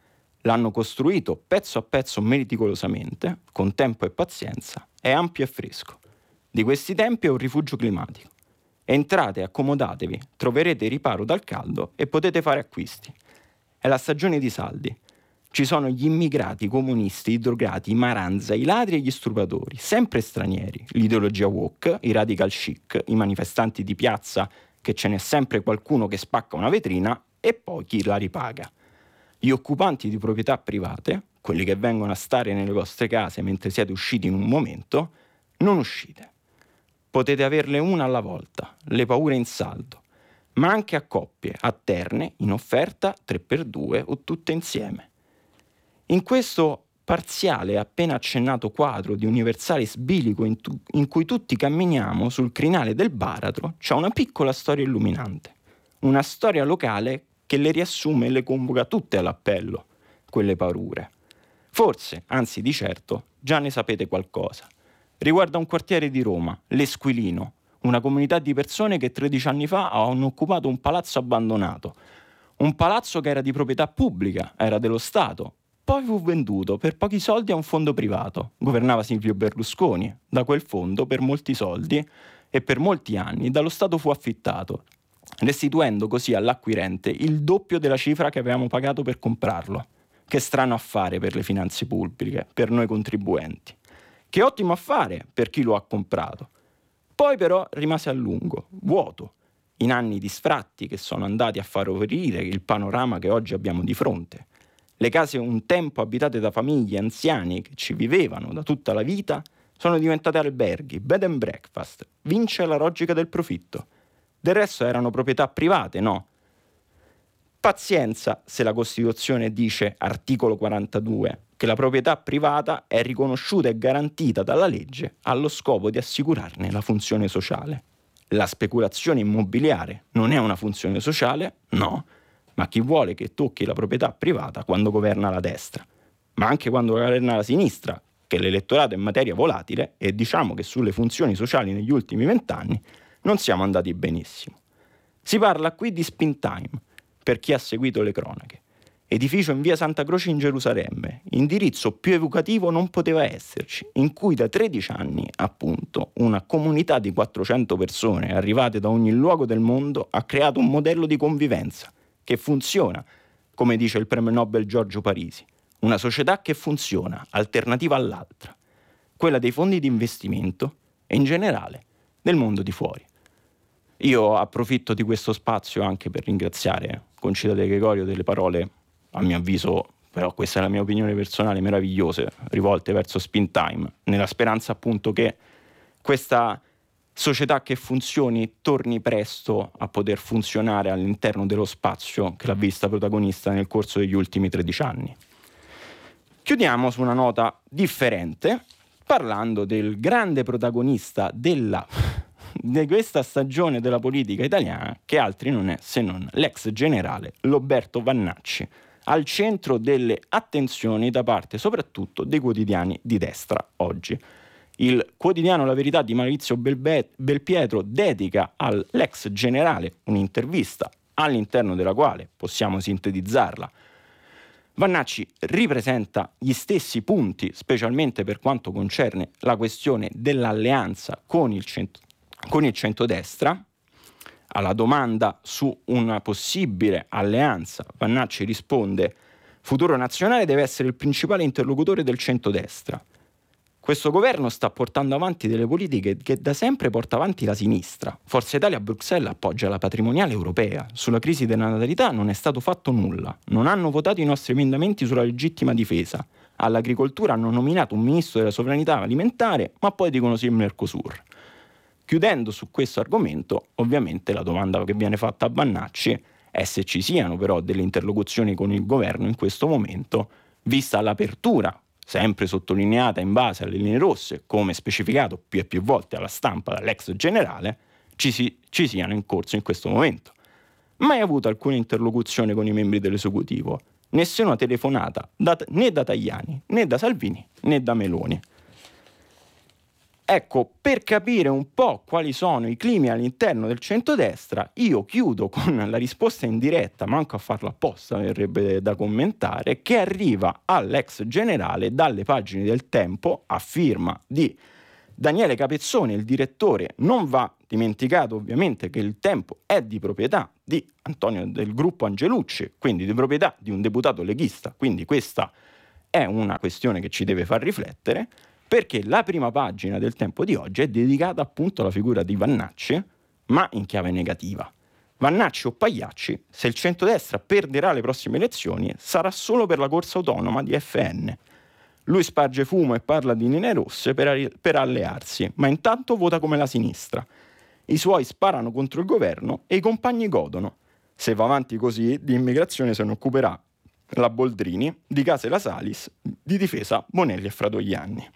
L'hanno costruito pezzo a pezzo meticolosamente, con tempo e pazienza, è ampio e fresco. Di questi tempi è un rifugio climatico. Entrate, accomodatevi, troverete riparo dal caldo e potete fare acquisti. È la stagione di saldi. Ci sono gli immigrati, i comunisti, i drogati, i maranza, i ladri e gli stupratori, sempre stranieri, l'ideologia woke, i radical chic, i manifestanti di piazza, che ce n'è sempre qualcuno che spacca una vetrina, e poi chi la ripaga. Gli occupanti di proprietà private, quelli che vengono a stare nelle vostre case mentre siete usciti in un momento, non uscite. Potete averle una alla volta, le paure in saldo, ma anche a coppie, a terne, in offerta tre per due o tutte insieme. In questo parziale e appena accennato quadro di universalis bilico in, tu- in cui tutti camminiamo sul crinale del baratro, c'è una piccola storia illuminante, una storia locale che le riassume e le convoca tutte all'appello, quelle paure. Forse, anzi di certo, già ne sapete qualcosa. Riguarda un quartiere di Roma, l'Esquilino, una comunità di persone che tredici anni fa hanno occupato un palazzo abbandonato, un palazzo che era di proprietà pubblica, era dello Stato. Poi fu venduto per pochi soldi a un fondo privato. Governava Silvio Berlusconi. Da quel fondo, per molti soldi e per molti anni, dallo Stato fu affittato, restituendo così all'acquirente il doppio della cifra che avevamo pagato per comprarlo. Che strano affare per le finanze pubbliche, per noi contribuenti. Che ottimo affare per chi lo ha comprato. Poi però rimase a lungo, vuoto, in anni di sfratti che sono andati a favorire il panorama che oggi abbiamo di fronte. Le case un tempo abitate da famiglie anziani che ci vivevano da tutta la vita sono diventate alberghi, bed and breakfast. Vince la logica del profitto. Del resto erano proprietà private, no? Pazienza se la Costituzione dice, articolo quarantadue, che la proprietà privata è riconosciuta e garantita dalla legge allo scopo di assicurarne la funzione sociale. La speculazione immobiliare non è una funzione sociale? No. Ma chi vuole che tocchi la proprietà privata quando governa la destra? Ma anche quando governa la sinistra, che l'elettorato è materia volatile, e diciamo che sulle funzioni sociali negli ultimi vent'anni non siamo andati benissimo. Si parla qui di Spin Time, per chi ha seguito le cronache. Edificio in via Santa Croce in Gerusalemme, indirizzo più evocativo non poteva esserci, in cui da tredici anni, appunto, una comunità di quattrocento persone arrivate da ogni luogo del mondo ha creato un modello di convivenza che funziona, come dice il premio Nobel Giorgio Parisi, una società che funziona, alternativa all'altra, quella dei fondi di investimento e in generale del mondo di fuori. Io approfitto di questo spazio anche per ringraziare Concita De Gregorio delle parole, a mio avviso, però questa è la mia opinione personale, meravigliose, rivolte verso Spin Time, nella speranza appunto che questa società che funzioni torni presto a poter funzionare all'interno dello spazio che l'ha vista protagonista nel corso degli ultimi tredici anni. Chiudiamo su una nota differente, parlando del grande protagonista della, di questa stagione della politica italiana, che altri non è se non l'ex generale Roberto Vannacci, al centro delle attenzioni da parte soprattutto dei quotidiani di destra oggi. Il quotidiano La Verità di Maurizio Belbe- Belpietro dedica all'ex generale un'intervista all'interno della quale, possiamo sintetizzarla, Vannacci ripresenta gli stessi punti, specialmente per quanto concerne la questione dell'alleanza con il, cent- con il centrodestra. Alla domanda su una possibile alleanza, Vannacci risponde: Futuro Nazionale deve essere il principale interlocutore del centrodestra. Questo governo sta portando avanti delle politiche che da sempre porta avanti la sinistra. Forza Italia a Bruxelles appoggia la patrimoniale europea. Sulla crisi della natalità non è stato fatto nulla. Non hanno votato i nostri emendamenti sulla legittima difesa. All'agricoltura hanno nominato un ministro della sovranità alimentare, ma poi dicono sì il Mercosur. Chiudendo su questo argomento, ovviamente la domanda che viene fatta a Vannacci è se ci siano però delle interlocuzioni con il governo in questo momento, vista l'apertura sempre sottolineata in base alle linee rosse, come specificato più e più volte alla stampa dall'ex generale, ci, si, ci siano in corso in questo momento. Mai avuto alcuna interlocuzione con i membri dell'esecutivo, nessuna telefonata da, né da Tajani, né da Salvini, né da Meloni. Ecco, per capire un po' quali sono i climi all'interno del centrodestra, io chiudo con la risposta in diretta, manco a farlo apposta, verrebbe da commentare, che arriva all'ex generale dalle pagine del Tempo, a firma di Daniele Capezzone, il direttore. Non va dimenticato ovviamente che il Tempo è di proprietà di Antonio, del gruppo Angelucci, quindi di proprietà di un deputato leghista, quindi questa è una questione che ci deve far riflettere, perché la prima pagina del Tempo di oggi è dedicata appunto alla figura di Vannacci, ma in chiave negativa. Vannacci o Pagliacci, se il centrodestra perderà le prossime elezioni, sarà solo per la corsa autonoma di F N. Lui sparge fumo e parla di linee rosse per, per allearsi, ma intanto vota come la sinistra. I suoi sparano contro il governo e i compagni godono. Se va avanti così, di immigrazione se ne occuperà la Boldrini, di case la Salis, di difesa Bonelli e Fratoianni.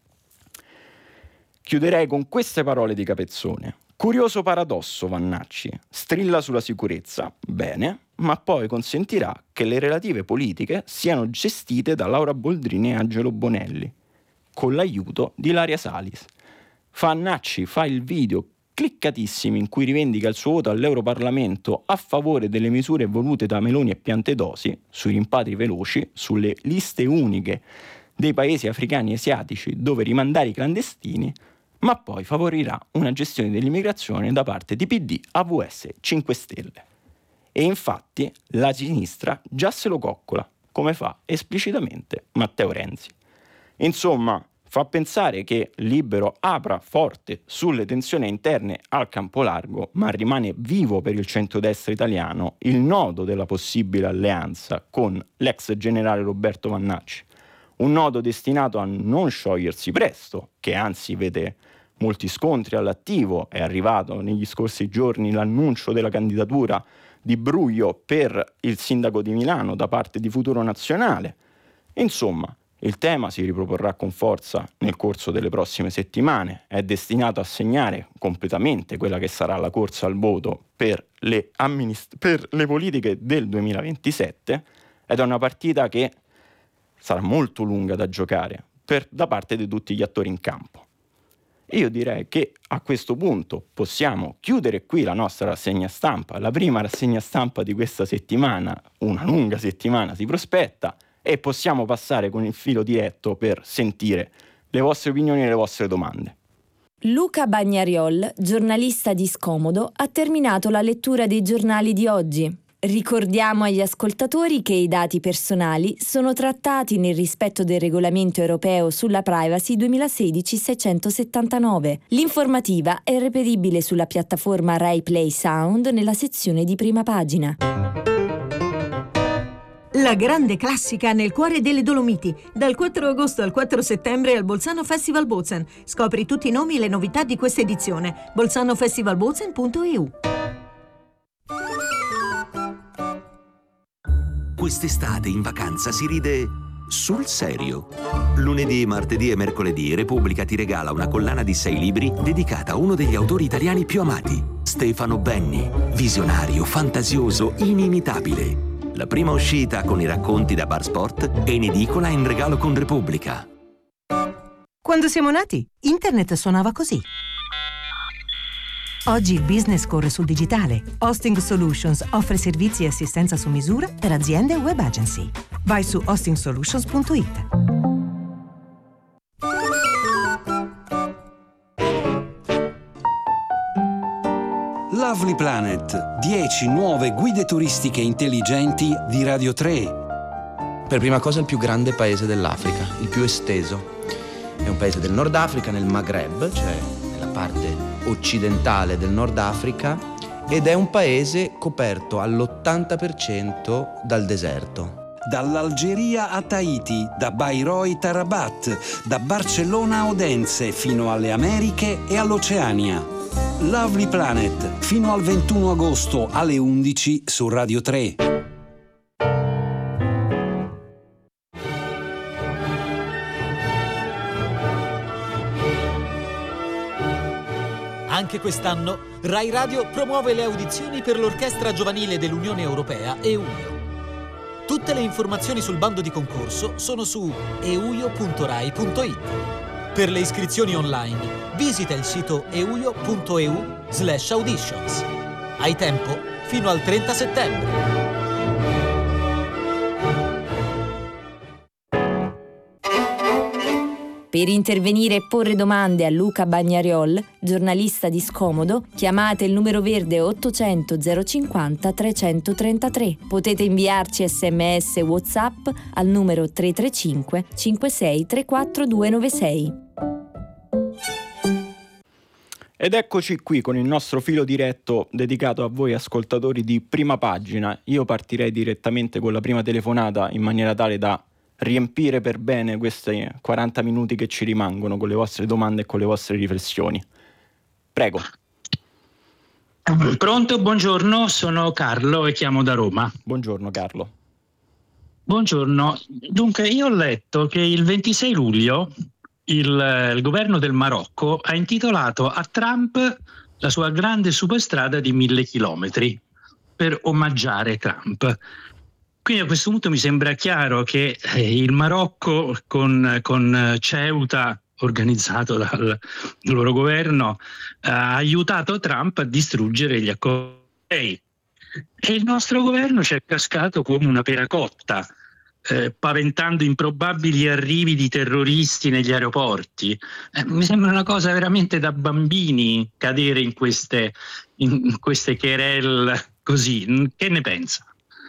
Chiuderei con queste parole di Capezzone. Curioso paradosso, Vannacci. Strilla sulla sicurezza, bene, ma poi consentirà che le relative politiche siano gestite da Laura Boldrini e Angelo Bonelli, con l'aiuto di Ilaria Salis. Vannacci fa il video cliccatissimi in cui rivendica il suo voto all'Europarlamento a favore delle misure volute da Meloni e Piantedosi, sui rimpatri veloci, sulle liste uniche dei paesi africani e asiatici dove rimandare i clandestini, ma poi favorirà una gestione dell'immigrazione da parte di P D, A V S, cinque Stelle. E infatti la sinistra già se lo coccola, come fa esplicitamente Matteo Renzi. Insomma, fa pensare che Libero apra forte sulle tensioni interne al campo largo, ma rimane vivo per il centrodestra italiano il nodo della possibile alleanza con l'ex generale Roberto Vannacci. Un nodo destinato a non sciogliersi presto, che anzi vede molti scontri all'attivo. È arrivato negli scorsi giorni l'annuncio della candidatura di Bruglio per il sindaco di Milano da parte di Futuro Nazionale. Insomma, il tema si riproporrà con forza nel corso delle prossime settimane, è destinato a segnare completamente quella che sarà la corsa al voto per le, amminist- per le politiche del duemilaventisette, ed è una partita che sarà molto lunga da giocare per, da parte di tutti gli attori in campo. Io direi che a questo punto possiamo chiudere qui la nostra rassegna stampa, la prima rassegna stampa di questa settimana, una lunga settimana si prospetta, e possiamo passare con il filo diretto per sentire le vostre opinioni e le vostre domande. Luca Bagnariol, giornalista di Scomodo, ha terminato la lettura dei giornali di oggi. Ricordiamo agli ascoltatori che i dati personali sono trattati nel rispetto del regolamento europeo sulla privacy duemilasedici seicentosettantanove. L'informativa è reperibile sulla piattaforma Rai Play Sound nella sezione di prima pagina. La grande classica nel cuore delle Dolomiti, dal quattro agosto al quattro settembre al Bolzano Festival Bozen. Scopri tutti i nomi e le novità di questa edizione. bolzano festival bozen punto e u. Quest'estate in vacanza si ride sul serio. Lunedì, martedì e mercoledì Repubblica ti regala una collana di sei libri dedicata a uno degli autori italiani più amati, Stefano Benni, visionario, fantasioso, inimitabile. La prima uscita con i racconti da Bar Sport è in edicola in regalo con Repubblica. Quando siamo nati, internet suonava così. Oggi il business corre sul digitale. Hosting Solutions offre servizi e assistenza su misura per aziende e web agency. Vai su hosting solutions punto it. Lovely Planet, dieci nuove guide turistiche intelligenti di Radio tre. Per prima cosa il più grande paese dell'Africa, il più esteso. È un paese del Nord Africa, nel Maghreb, cioè nella parte occidentale del Nord Africa, ed è un paese coperto all'ottanta per cento dal deserto. Dall'Algeria a Tahiti, da Bayreuth a Rabat, da Barcellona a Odense fino alle Americhe e all'Oceania. Lovely Planet, fino al ventuno agosto alle undici su Radio tre. Anche quest'anno Rai Radio promuove le audizioni per l'Orchestra Giovanile dell'Unione Europea EUIO. Tutte le informazioni sul bando di concorso sono su euio punto rai punto it. Per le iscrizioni online, visita il sito euio punto e u slash auditions. Hai tempo fino al trenta settembre. Per intervenire e porre domande a Luca Bagnariol, giornalista di Scomodo, chiamate il numero verde ottocento zero cinquanta trecentotrentatré. Potete inviarci sms e WhatsApp al numero tre tre cinque cinque sei tre quattro due nove sei. Ed eccoci qui con il nostro filo diretto dedicato a voi ascoltatori di Prima Pagina. Io partirei direttamente con la prima telefonata in maniera tale da riempire per bene questi quaranta minuti che ci rimangono con le vostre domande e con le vostre riflessioni. Prego. Pronto, buongiorno, sono Carlo e chiamo da Roma. Buongiorno Carlo. Buongiorno. Dunque, io ho letto che il ventisei luglio il, il governo del Marocco ha intitolato a Trump la sua grande superstrada di mille chilometri per omaggiare Trump. Quindi a questo punto mi sembra chiaro che eh, il Marocco con, con Ceuta, organizzato dal loro governo, ha aiutato Trump a distruggere gli accordi. E il nostro governo ci è cascato come una pera cotta, eh, paventando improbabili arrivi di terroristi negli aeroporti. Eh, mi sembra una cosa veramente da bambini cadere in queste, in queste querelle così. Che ne pensa?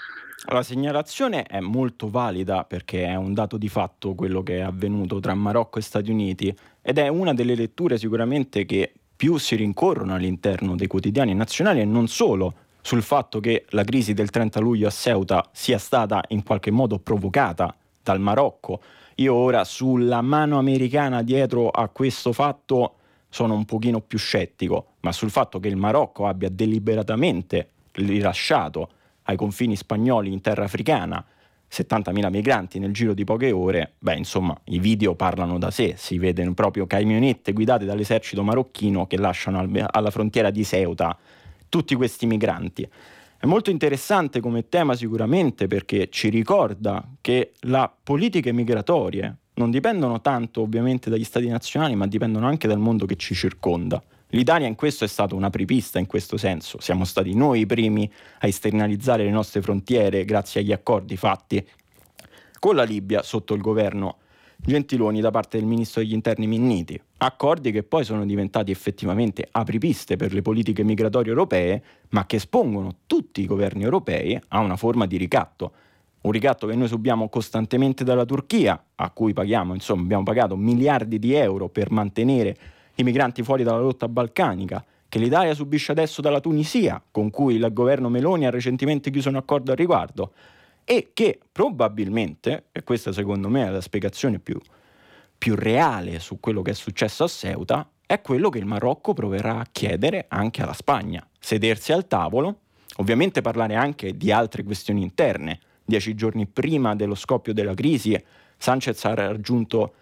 La segnalazione è molto valida perché è un dato di fatto quello che è avvenuto tra Marocco e Stati Uniti ed è una delle letture sicuramente che più si rincorrono all'interno dei quotidiani nazionali e non solo sul fatto che la crisi del trenta luglio a Ceuta sia stata in qualche modo provocata dal Marocco. Io ora sulla mano americana dietro a questo fatto sono un pochino più scettico, ma sul fatto che il Marocco abbia deliberatamente rilasciato ai confini spagnoli in terra africana settantamila migranti nel giro di poche ore, beh insomma i video parlano da sé, si vedono proprio camionette guidate dall'esercito marocchino che lasciano al, alla frontiera di Ceuta tutti questi migranti. È molto interessante come tema sicuramente perché ci ricorda che le politiche migratorie non dipendono tanto ovviamente dagli stati nazionali, ma dipendono anche dal mondo che ci circonda. L'Italia in questo è stata un'apripista in questo senso, siamo stati noi i primi a esternalizzare le nostre frontiere grazie agli accordi fatti con la Libia sotto il governo Gentiloni da parte del ministro degli interni Minniti, accordi che poi sono diventati effettivamente apripiste per le politiche migratorie europee, ma che espongono tutti i governi europei a una forma di ricatto, un ricatto che noi subiamo costantemente dalla Turchia, a cui paghiamo, insomma abbiamo pagato miliardi di euro per mantenere i migranti fuori dalla rotta balcanica, che l'Italia subisce adesso dalla Tunisia, con cui il governo Meloni ha recentemente chiuso un accordo al riguardo, e che probabilmente, e questa secondo me è la spiegazione più, più reale su quello che è successo a Ceuta, è quello che il Marocco proverà a chiedere anche alla Spagna, sedersi al tavolo, ovviamente parlare anche di altre questioni interne. Dieci giorni prima dello scoppio della crisi, Sanchez ha raggiunto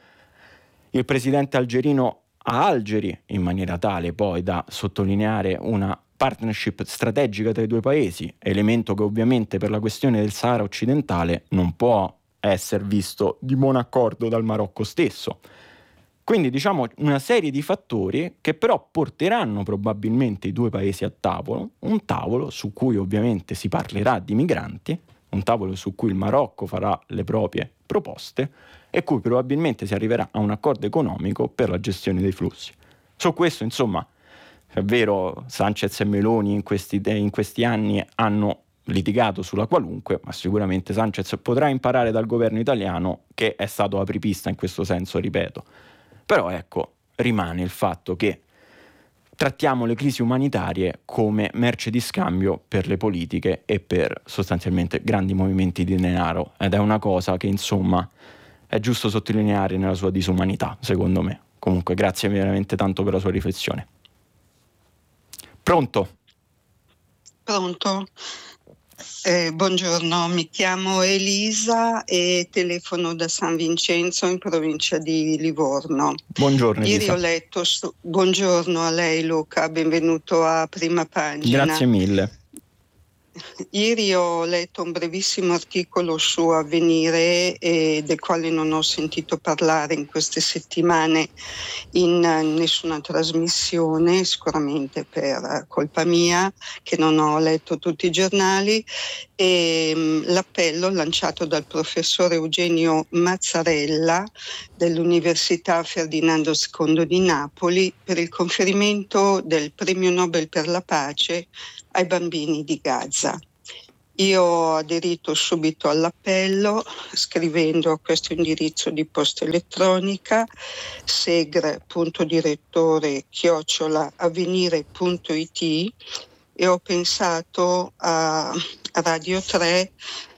il presidente algerino a Algeri, in maniera tale poi da sottolineare una partnership strategica tra i due paesi, elemento che ovviamente per la questione del Sahara occidentale non può essere visto di buon accordo dal Marocco stesso. Quindi diciamo una serie di fattori che però porteranno probabilmente i due paesi a tavolo, un tavolo su cui ovviamente si parlerà di migranti, un tavolo su cui il Marocco farà le proprie proposte e cui probabilmente si arriverà a un accordo economico per la gestione dei flussi. Su questo, insomma, è vero, Sanchez e Meloni in questi, in questi anni hanno litigato sulla qualunque, ma sicuramente Sanchez potrà imparare dal governo italiano che è stato apripista in questo senso, ripeto. Però ecco, rimane il fatto che trattiamo le crisi umanitarie come merce di scambio per le politiche e per sostanzialmente grandi movimenti di denaro, ed è una cosa che insomma è giusto sottolineare nella sua disumanità, secondo me. Comunque grazie veramente tanto per la sua riflessione. Pronto? Pronto? Eh, buongiorno, mi chiamo Elisa e telefono da San Vincenzo in provincia di Livorno. Buongiorno Elisa. Ieri ho letto, su... buongiorno a lei Luca, benvenuto a Prima Pagina. Grazie mille. ieri ho letto un brevissimo articolo su Avvenire eh, del quale non ho sentito parlare in queste settimane in eh, nessuna trasmissione, sicuramente per colpa mia che non ho letto tutti i giornali, e mh, l'appello lanciato dal professore Eugenio Mazzarella dell'Università Ferdinando secondo di Napoli per il conferimento del Premio Nobel per la pace ai bambini di Gaza. Io ho aderito subito all'appello scrivendo a questo indirizzo di posta elettronica segre.direttore chiocciola avvenire punto it e ho pensato a Radio tre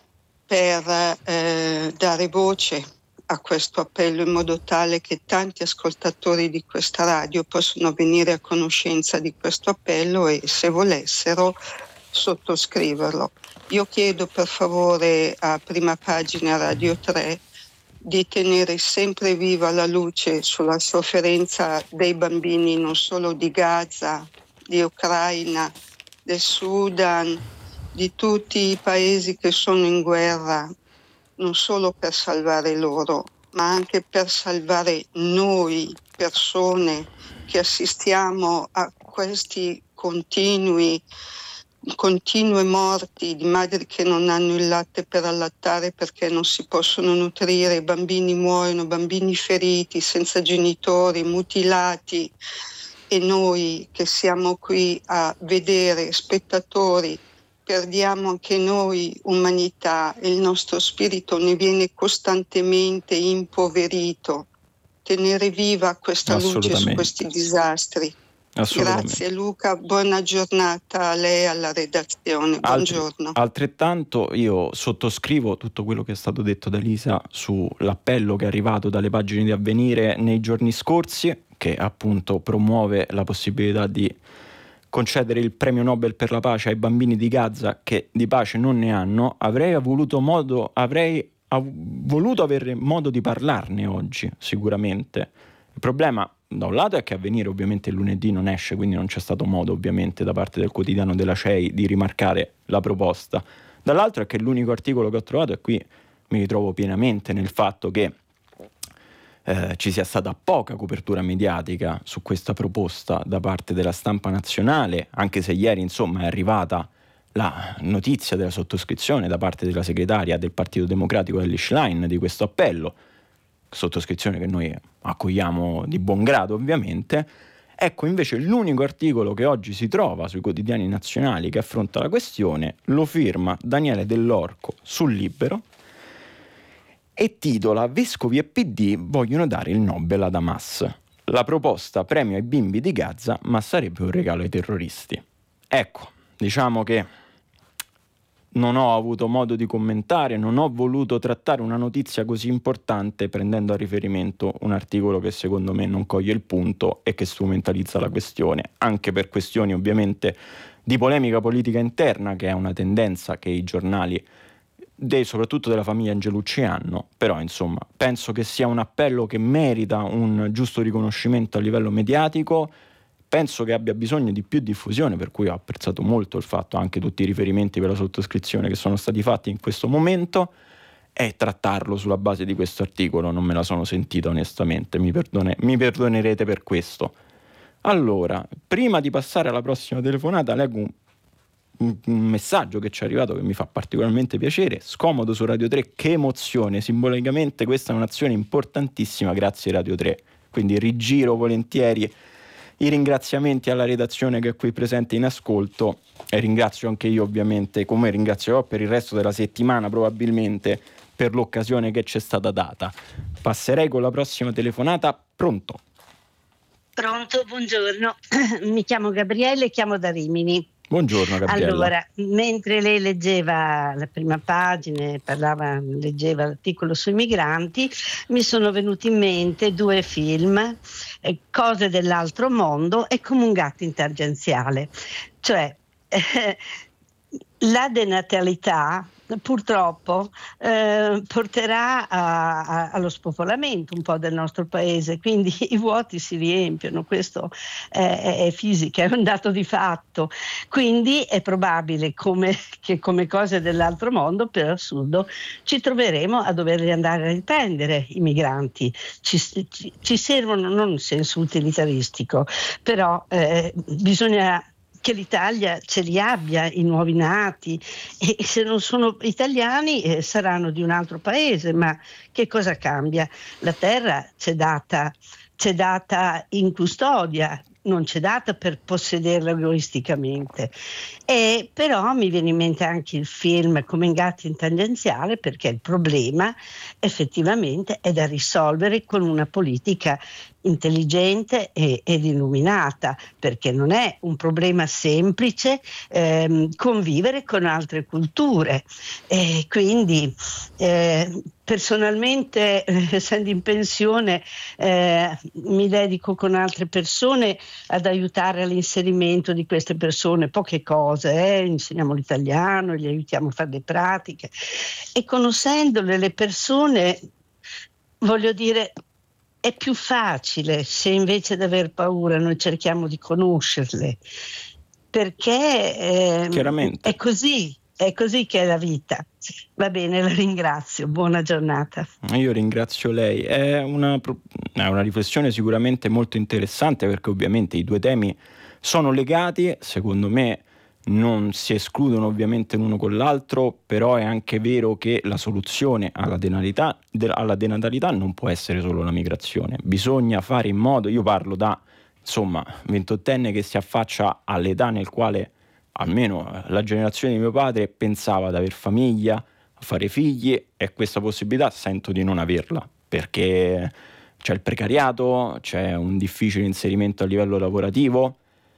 per eh, dare voce a questo appello in modo tale che tanti ascoltatori di questa radio possano venire a conoscenza di questo appello e, se volessero, sottoscriverlo. Io chiedo per favore a Prima Pagina Radio tre di tenere sempre viva la luce sulla sofferenza dei bambini non solo di Gaza, di Ucraina, del Sudan, di tutti i paesi che sono in guerra, non solo per salvare loro, ma anche per salvare noi, persone che assistiamo a questi continui, continue morti di madri che non hanno il latte per allattare perché non si possono nutrire, bambini muoiono, bambini feriti, senza genitori, mutilati, e noi che siamo qui a vedere, spettatori, perdiamo anche noi umanità e il nostro spirito ne viene costantemente impoverito. Tenere viva questa luce su questi disastri. Grazie Luca, buona giornata a lei e alla redazione. Buongiorno. Alt- altrettanto io sottoscrivo tutto quello che è stato detto da Elisa sull'appello che è arrivato dalle pagine di Avvenire nei giorni scorsi, che appunto promuove la possibilità di concedere il premio Nobel per la pace ai bambini di Gaza che di pace non ne hanno. Avrei voluto modo, avrei av- voluto avere modo di parlarne oggi, sicuramente. Il problema da un lato è che Avvenire ovviamente il lunedì non esce, quindi non c'è stato modo ovviamente da parte del quotidiano della C E I di rimarcare la proposta. Dall'altro è che l'unico articolo che ho trovato, e qui mi ritrovo pienamente nel fatto che Eh, ci sia stata poca copertura mediatica su questa proposta da parte della stampa nazionale, anche se ieri insomma è arrivata la notizia della sottoscrizione da parte della segretaria del Partito Democratico Elly Schlein di questo appello, sottoscrizione che noi accogliamo di buon grado ovviamente. Ecco, invece l'unico articolo che oggi si trova sui quotidiani nazionali che affronta la questione lo firma Daniele Dell'Orco sul Libero e titola "Vescovi e P D vogliono dare il Nobel ad Hamas. La proposta premio ai bimbi di Gaza, ma sarebbe un regalo ai terroristi". Ecco, diciamo che non ho avuto modo di commentare, non ho voluto trattare una notizia così importante prendendo a riferimento un articolo che secondo me non coglie il punto e che strumentalizza la questione, anche per questioni ovviamente di polemica politica interna, che è una tendenza che i giornali De, soprattutto della famiglia Angelucci hanno. Però insomma penso che sia un appello che merita un giusto riconoscimento a livello mediatico, penso che abbia bisogno di più diffusione, per cui ho apprezzato molto il fatto, anche tutti i riferimenti per la sottoscrizione che sono stati fatti in questo momento, e trattarlo sulla base di questo articolo non me la sono sentita onestamente, mi, perdone, mi perdonerete per questo. Allora, prima di passare alla prossima telefonata leggo un un messaggio che ci è arrivato che mi fa particolarmente piacere. Scomodo su Radio tre, che emozione, simbolicamente questa è un'azione importantissima, grazie Radio tre. Quindi rigiro volentieri i ringraziamenti alla redazione che è qui presente in ascolto, e ringrazio anche io ovviamente, come ringrazierò per il resto della settimana probabilmente, per l'occasione che ci è stata data. Passerei con la prossima telefonata. Pronto? Pronto, buongiorno, mi chiamo Gabriele e chiamo da Rimini. Buongiorno Gabriella. Allora, mentre lei leggeva la prima pagina, parlava, leggeva l'articolo sui migranti, mi sono venuti in mente due film, eh, Cose dell'altro mondo e Come un gatto in tangenziale. Cioè, eh, la denatalità purtroppo eh, porterà a, a, allo spopolamento un po' del nostro paese, quindi i vuoti si riempiono, questo è, è fisica, è un dato di fatto, quindi è probabile come, che come cose dell'altro mondo, per assurdo, ci troveremo a doverli andare a riprendere i migranti. Ci, ci, ci servono, non in senso utilitaristico, però eh, bisogna che l'Italia ce li abbia i nuovi nati, e se non sono italiani eh, saranno di un altro paese, ma che cosa cambia? La terra c'è data, c'è data in custodia, non c'è data per possederla egoisticamente. E però mi viene in mente anche il film Come ingatti in tangenziale, perché il problema effettivamente è da risolvere con una politica intelligente e, ed illuminata, perché non è un problema semplice ehm, convivere con altre culture, e quindi eh, personalmente, eh, essendo in pensione, eh, mi dedico con altre persone ad aiutare all'inserimento di queste persone, poche cose, eh, insegniamo l'italiano, gli aiutiamo a fare le pratiche, e conoscendole le persone, voglio dire, è più facile se invece di aver paura noi cerchiamo di conoscerle, perché eh, è così, è così che è la vita. Va bene, la ringrazio, buona giornata. Io ringrazio lei, è una, è una riflessione sicuramente molto interessante, perché ovviamente i due temi sono legati, secondo me non si escludono ovviamente l'uno con l'altro, però è anche vero che la soluzione alla denatalità, alla denatalità non può essere solo la migrazione, bisogna fare in modo, io parlo da insomma ventottenne che si affaccia all'età nel quale almeno la generazione di mio padre pensava ad aver famiglia, a fare figli, e questa possibilità sento di non averla, perché c'è il precariato, c'è un difficile inserimento a livello lavorativo,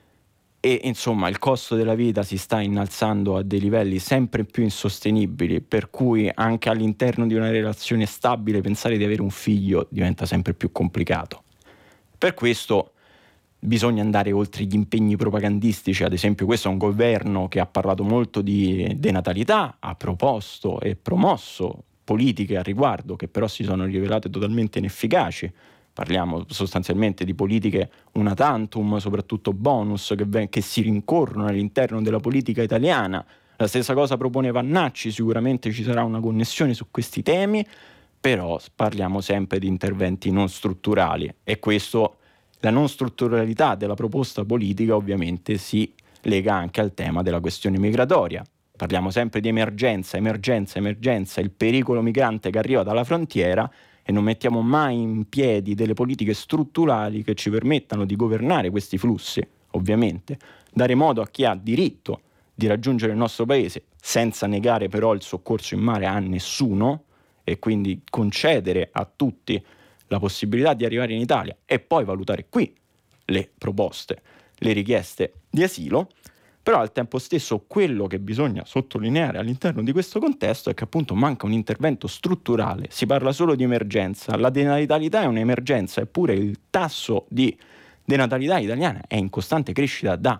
e insomma il costo della vita si sta innalzando a dei livelli sempre più insostenibili, per cui anche all'interno di una relazione stabile pensare di avere un figlio diventa sempre più complicato. Per questo bisogna andare oltre gli impegni propagandistici. Ad esempio, questo è un governo che ha parlato molto di denatalità, ha proposto e promosso politiche al riguardo che però si sono rivelate totalmente inefficaci. Parliamo sostanzialmente di politiche una tantum, soprattutto bonus, che, ven- che si rincorrono all'interno della politica italiana. La stessa cosa propone Vannacci, sicuramente ci sarà una connessione su questi temi, però parliamo sempre di interventi non strutturali, e questo, la non strutturalità della proposta politica ovviamente si lega anche al tema della questione migratoria. Parliamo sempre di emergenza, emergenza, emergenza, il pericolo migrante che arriva dalla frontiera, e non mettiamo mai in piedi delle politiche strutturali che ci permettano di governare questi flussi, ovviamente, dare modo a chi ha diritto di raggiungere il nostro paese, senza negare però il soccorso in mare a nessuno, e quindi concedere a tutti la possibilità di arrivare in Italia e poi valutare qui le proposte, le richieste di asilo. Però al tempo stesso quello che bisogna sottolineare all'interno di questo contesto è che appunto manca un intervento strutturale, si parla solo di emergenza, la denatalità è un'emergenza, eppure il tasso di denatalità italiana è in costante crescita da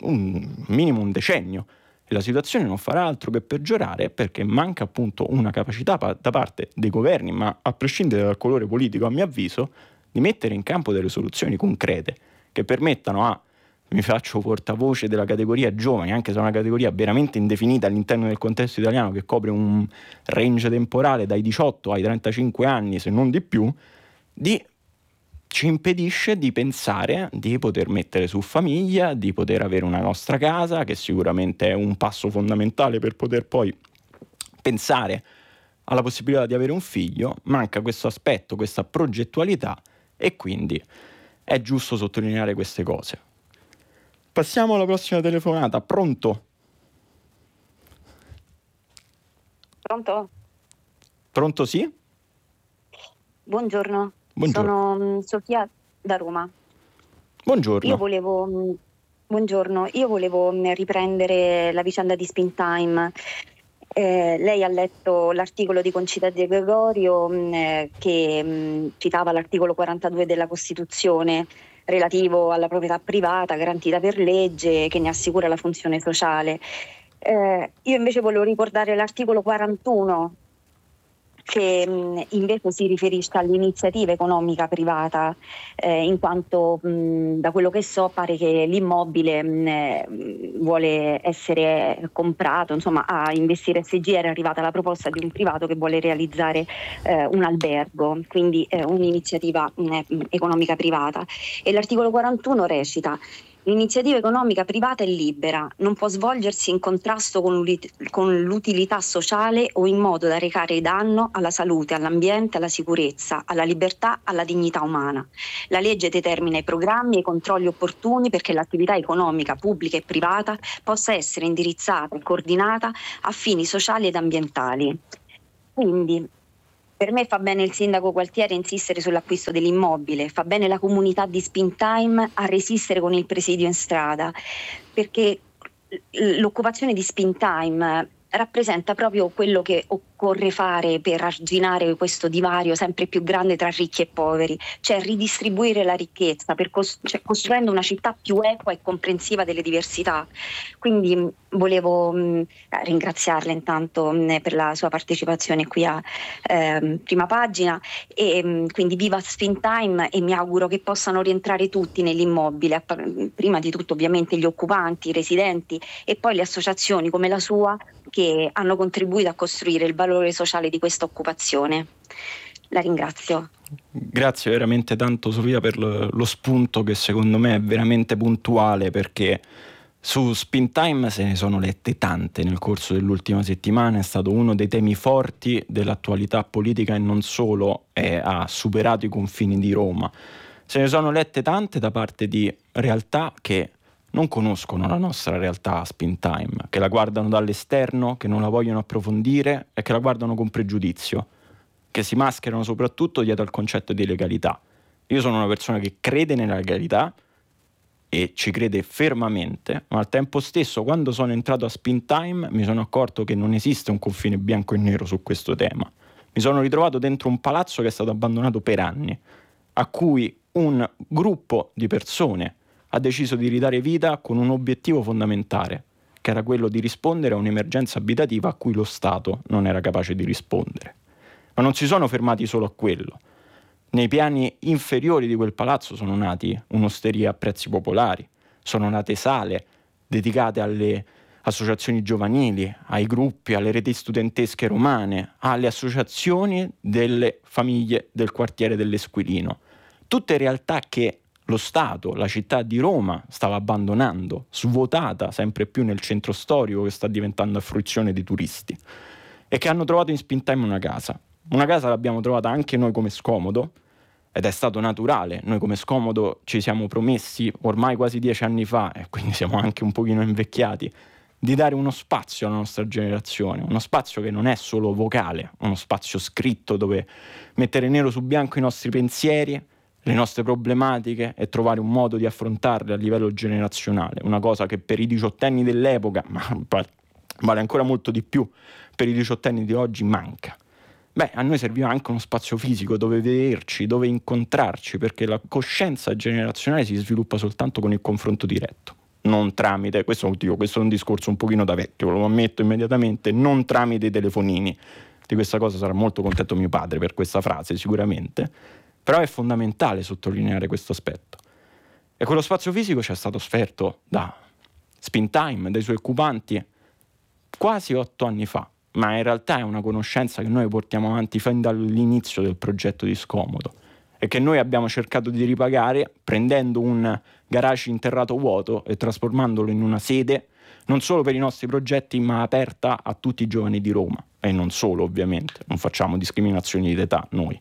un minimo un decennio, e la situazione non farà altro che peggiorare, perché manca appunto una capacità pa- da parte dei governi, ma a prescindere dal colore politico a mio avviso, di mettere in campo delle soluzioni concrete che permettano a, mi faccio portavoce della categoria giovani, anche se è una categoria veramente indefinita all'interno del contesto italiano, che copre un range temporale dai diciotto ai trentacinque anni, se non di più, di, ci impedisce di pensare di poter mettere su famiglia, di poter avere una nostra casa, che sicuramente è un passo fondamentale per poter poi pensare alla possibilità di avere un figlio. Manca questo aspetto, questa progettualità, e quindi è giusto sottolineare queste cose. Passiamo alla prossima telefonata. Pronto? Pronto? Pronto, sì? Buongiorno. Buongiorno. Sono Sofia da Roma. Buongiorno. Io volevo, buongiorno, io volevo riprendere la vicenda di Springtime. Eh, lei ha letto l'articolo di Concita De Gregorio mh, che mh, citava l'articolo quarantadue della Costituzione relativo alla proprietà privata garantita per legge, che ne assicura la funzione sociale. Eh, io invece volevo ricordare l'articolo quarantuno, che mh, invece si riferisce all'iniziativa economica privata, eh, in quanto mh, da quello che so pare che l'immobile mh, vuole essere comprato, insomma a Investire S G R è arrivata la proposta di un privato che vuole realizzare eh, un albergo, quindi eh, un'iniziativa mh, economica privata, e l'articolo quarantuno recita: l'iniziativa economica privata è libera, non può svolgersi in contrasto con l'utilità sociale o in modo da recare danno alla salute, all'ambiente, alla sicurezza, alla libertà, alla dignità umana. La legge determina i programmi e i controlli opportuni perché l'attività economica pubblica e privata possa essere indirizzata e coordinata a fini sociali ed ambientali. Quindi, per me fa bene il sindaco Gualtieri a insistere sull'acquisto dell'immobile, fa bene la comunità di Spintime a resistere con il presidio in strada, perché l'occupazione di Spintime rappresenta proprio quello che occorre fare per arginare questo divario sempre più grande tra ricchi e poveri, cioè ridistribuire la ricchezza, per cos- cioè costruendo una città più equa e comprensiva delle diversità. Quindi mh, volevo mh, ringraziarla intanto mh, per la sua partecipazione qui a eh, Prima Pagina, e mh, quindi viva Spintime, e mi auguro che possano rientrare tutti nell'immobile, prima di tutto ovviamente gli occupanti, i residenti, e poi le associazioni come la sua che hanno contribuito a costruire il valore sociale di questa occupazione. La ringrazio. Grazie veramente tanto Sofia per lo, lo spunto, che secondo me è veramente puntuale, perché su Spintime se ne sono lette tante nel corso dell'ultima settimana, è stato uno dei temi forti dell'attualità politica e non solo, e ha superato i confini di Roma. Se ne sono lette tante da parte di realtà che non conoscono la nostra realtà Spintime, che la guardano dall'esterno, che non la vogliono approfondire e che la guardano con pregiudizio, che si mascherano soprattutto dietro al concetto di legalità. Io sono una persona che crede nella legalità e ci crede fermamente, ma al tempo stesso, quando sono entrato a Spintime, mi sono accorto che non esiste un confine bianco e nero su questo tema. Mi sono ritrovato dentro un palazzo che è stato abbandonato per anni, a cui un gruppo di persone ha deciso di ridare vita con un obiettivo fondamentale, che era quello di rispondere a un'emergenza abitativa a cui lo Stato non era capace di rispondere. Ma non si sono fermati solo a quello. Nei piani inferiori di quel palazzo sono nati un'osteria a prezzi popolari, sono nate sale dedicate alle associazioni giovanili, ai gruppi, alle reti studentesche romane, alle associazioni delle famiglie del quartiere dell'Esquilino. Tutte realtà che lo Stato, la città di Roma, stava abbandonando, svuotata sempre più nel centro storico che sta diventando a fruizione di turisti, e che hanno trovato in Spintime una casa. Una casa l'abbiamo trovata anche noi come Scomodo, ed è stato naturale. Noi come Scomodo ci siamo promessi ormai quasi dieci anni fa, e quindi siamo anche un pochino invecchiati, di dare uno spazio alla nostra generazione, uno spazio che non è solo vocale, uno spazio scritto dove mettere nero su bianco i nostri pensieri, le nostre problematiche, e trovare un modo di affrontarle a livello generazionale, una cosa che per i diciottenni dell'epoca, ma vale ancora molto di più per i diciottenni di oggi, manca. Beh, a noi serviva anche uno spazio fisico dove vederci, dove incontrarci, perché la coscienza generazionale si sviluppa soltanto con il confronto diretto, non tramite, questo, dico, questo è un discorso un pochino da vecchio, lo ammetto immediatamente, non tramite i telefonini. Di questa cosa sarà molto contento mio padre per questa frase sicuramente, però è fondamentale sottolineare questo aspetto. E quello spazio fisico ci è stato offerto da Spintime, dai suoi occupanti, quasi otto anni fa, ma in realtà è una conoscenza che noi portiamo avanti fin dall'inizio del progetto di Scomodo, e che noi abbiamo cercato di ripagare prendendo un garage interrato vuoto e trasformandolo in una sede non solo per i nostri progetti, ma aperta a tutti i giovani di Roma, e non solo, ovviamente, non facciamo discriminazioni di età noi.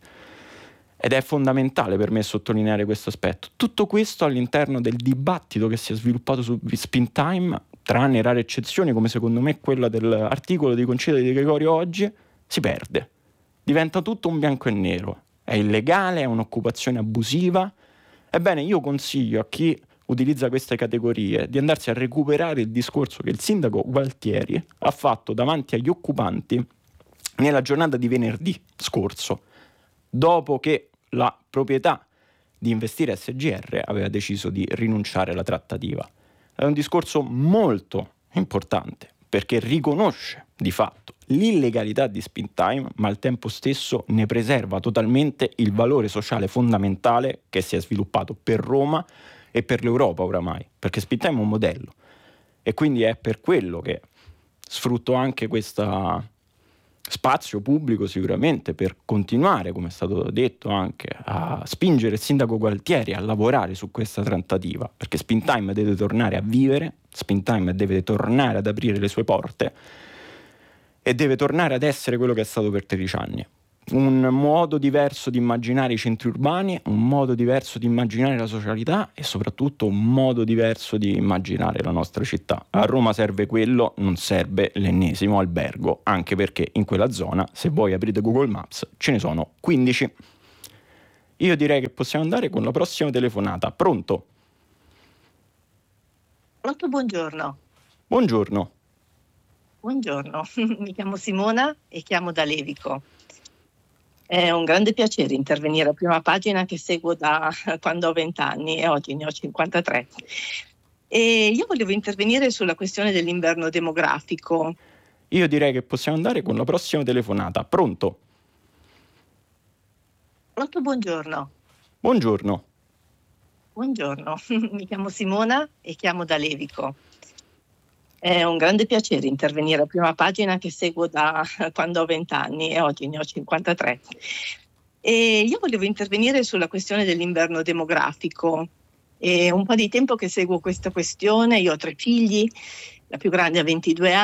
Ed è fondamentale per me sottolineare questo aspetto. Tutto questo all'interno del dibattito che si è sviluppato su Spintime, tranne rare eccezioni come secondo me quella dell'articolo di Concita Di Gregorio oggi, si perde. Diventa tutto un bianco e nero. È illegale, è un'occupazione abusiva. Ebbene, io consiglio a chi utilizza queste categorie di andarsi a recuperare il discorso che il sindaco Gualtieri ha fatto davanti agli occupanti nella giornata di venerdì scorso, dopo che la proprietà di Investire S G R aveva deciso di rinunciare alla trattativa. È un discorso molto importante, perché riconosce di fatto l'illegalità di Springtime, ma al tempo stesso ne preserva totalmente il valore sociale fondamentale che si è sviluppato per Roma e per l'Europa oramai, perché Springtime è un modello e quindi è per quello che sfrutto anche questo spazio pubblico sicuramente per continuare, come è stato detto anche, a spingere il sindaco Gualtieri a lavorare su questa trattativa, perché Springtime deve tornare a vivere, Springtime deve tornare ad aprire le sue porte e deve tornare ad essere quello che è stato per tredici anni. Un modo diverso di immaginare i centri urbani, un modo diverso di immaginare la socialità e soprattutto un modo diverso di immaginare la nostra città. A Roma serve quello, non serve l'ennesimo albergo, anche perché in quella zona, se voi aprite Google Maps, ce ne sono quindici. Io direi che possiamo andare con la prossima telefonata. Pronto? Pronto, buongiorno. Buongiorno. Buongiorno, mi chiamo Simona e chiamo da Levico. È un grande piacere intervenire a Prima Pagina che seguo da quando ho venti anni e oggi ne ho cinquantatré. E io volevo intervenire sulla questione dell'inverno demografico. Io direi che possiamo andare con la prossima telefonata. Pronto? Pronto, buongiorno. Buongiorno. Buongiorno, mi chiamo Simona e chiamo da Levico. È un grande piacere intervenire a Prima Pagina che seguo da quando ho venti anni e oggi ne ho cinquantatré. E io volevo intervenire sulla questione dell'inverno demografico. È un po' di tempo che seguo questa questione, io ho tre figli, la più grande ha ventidue anni.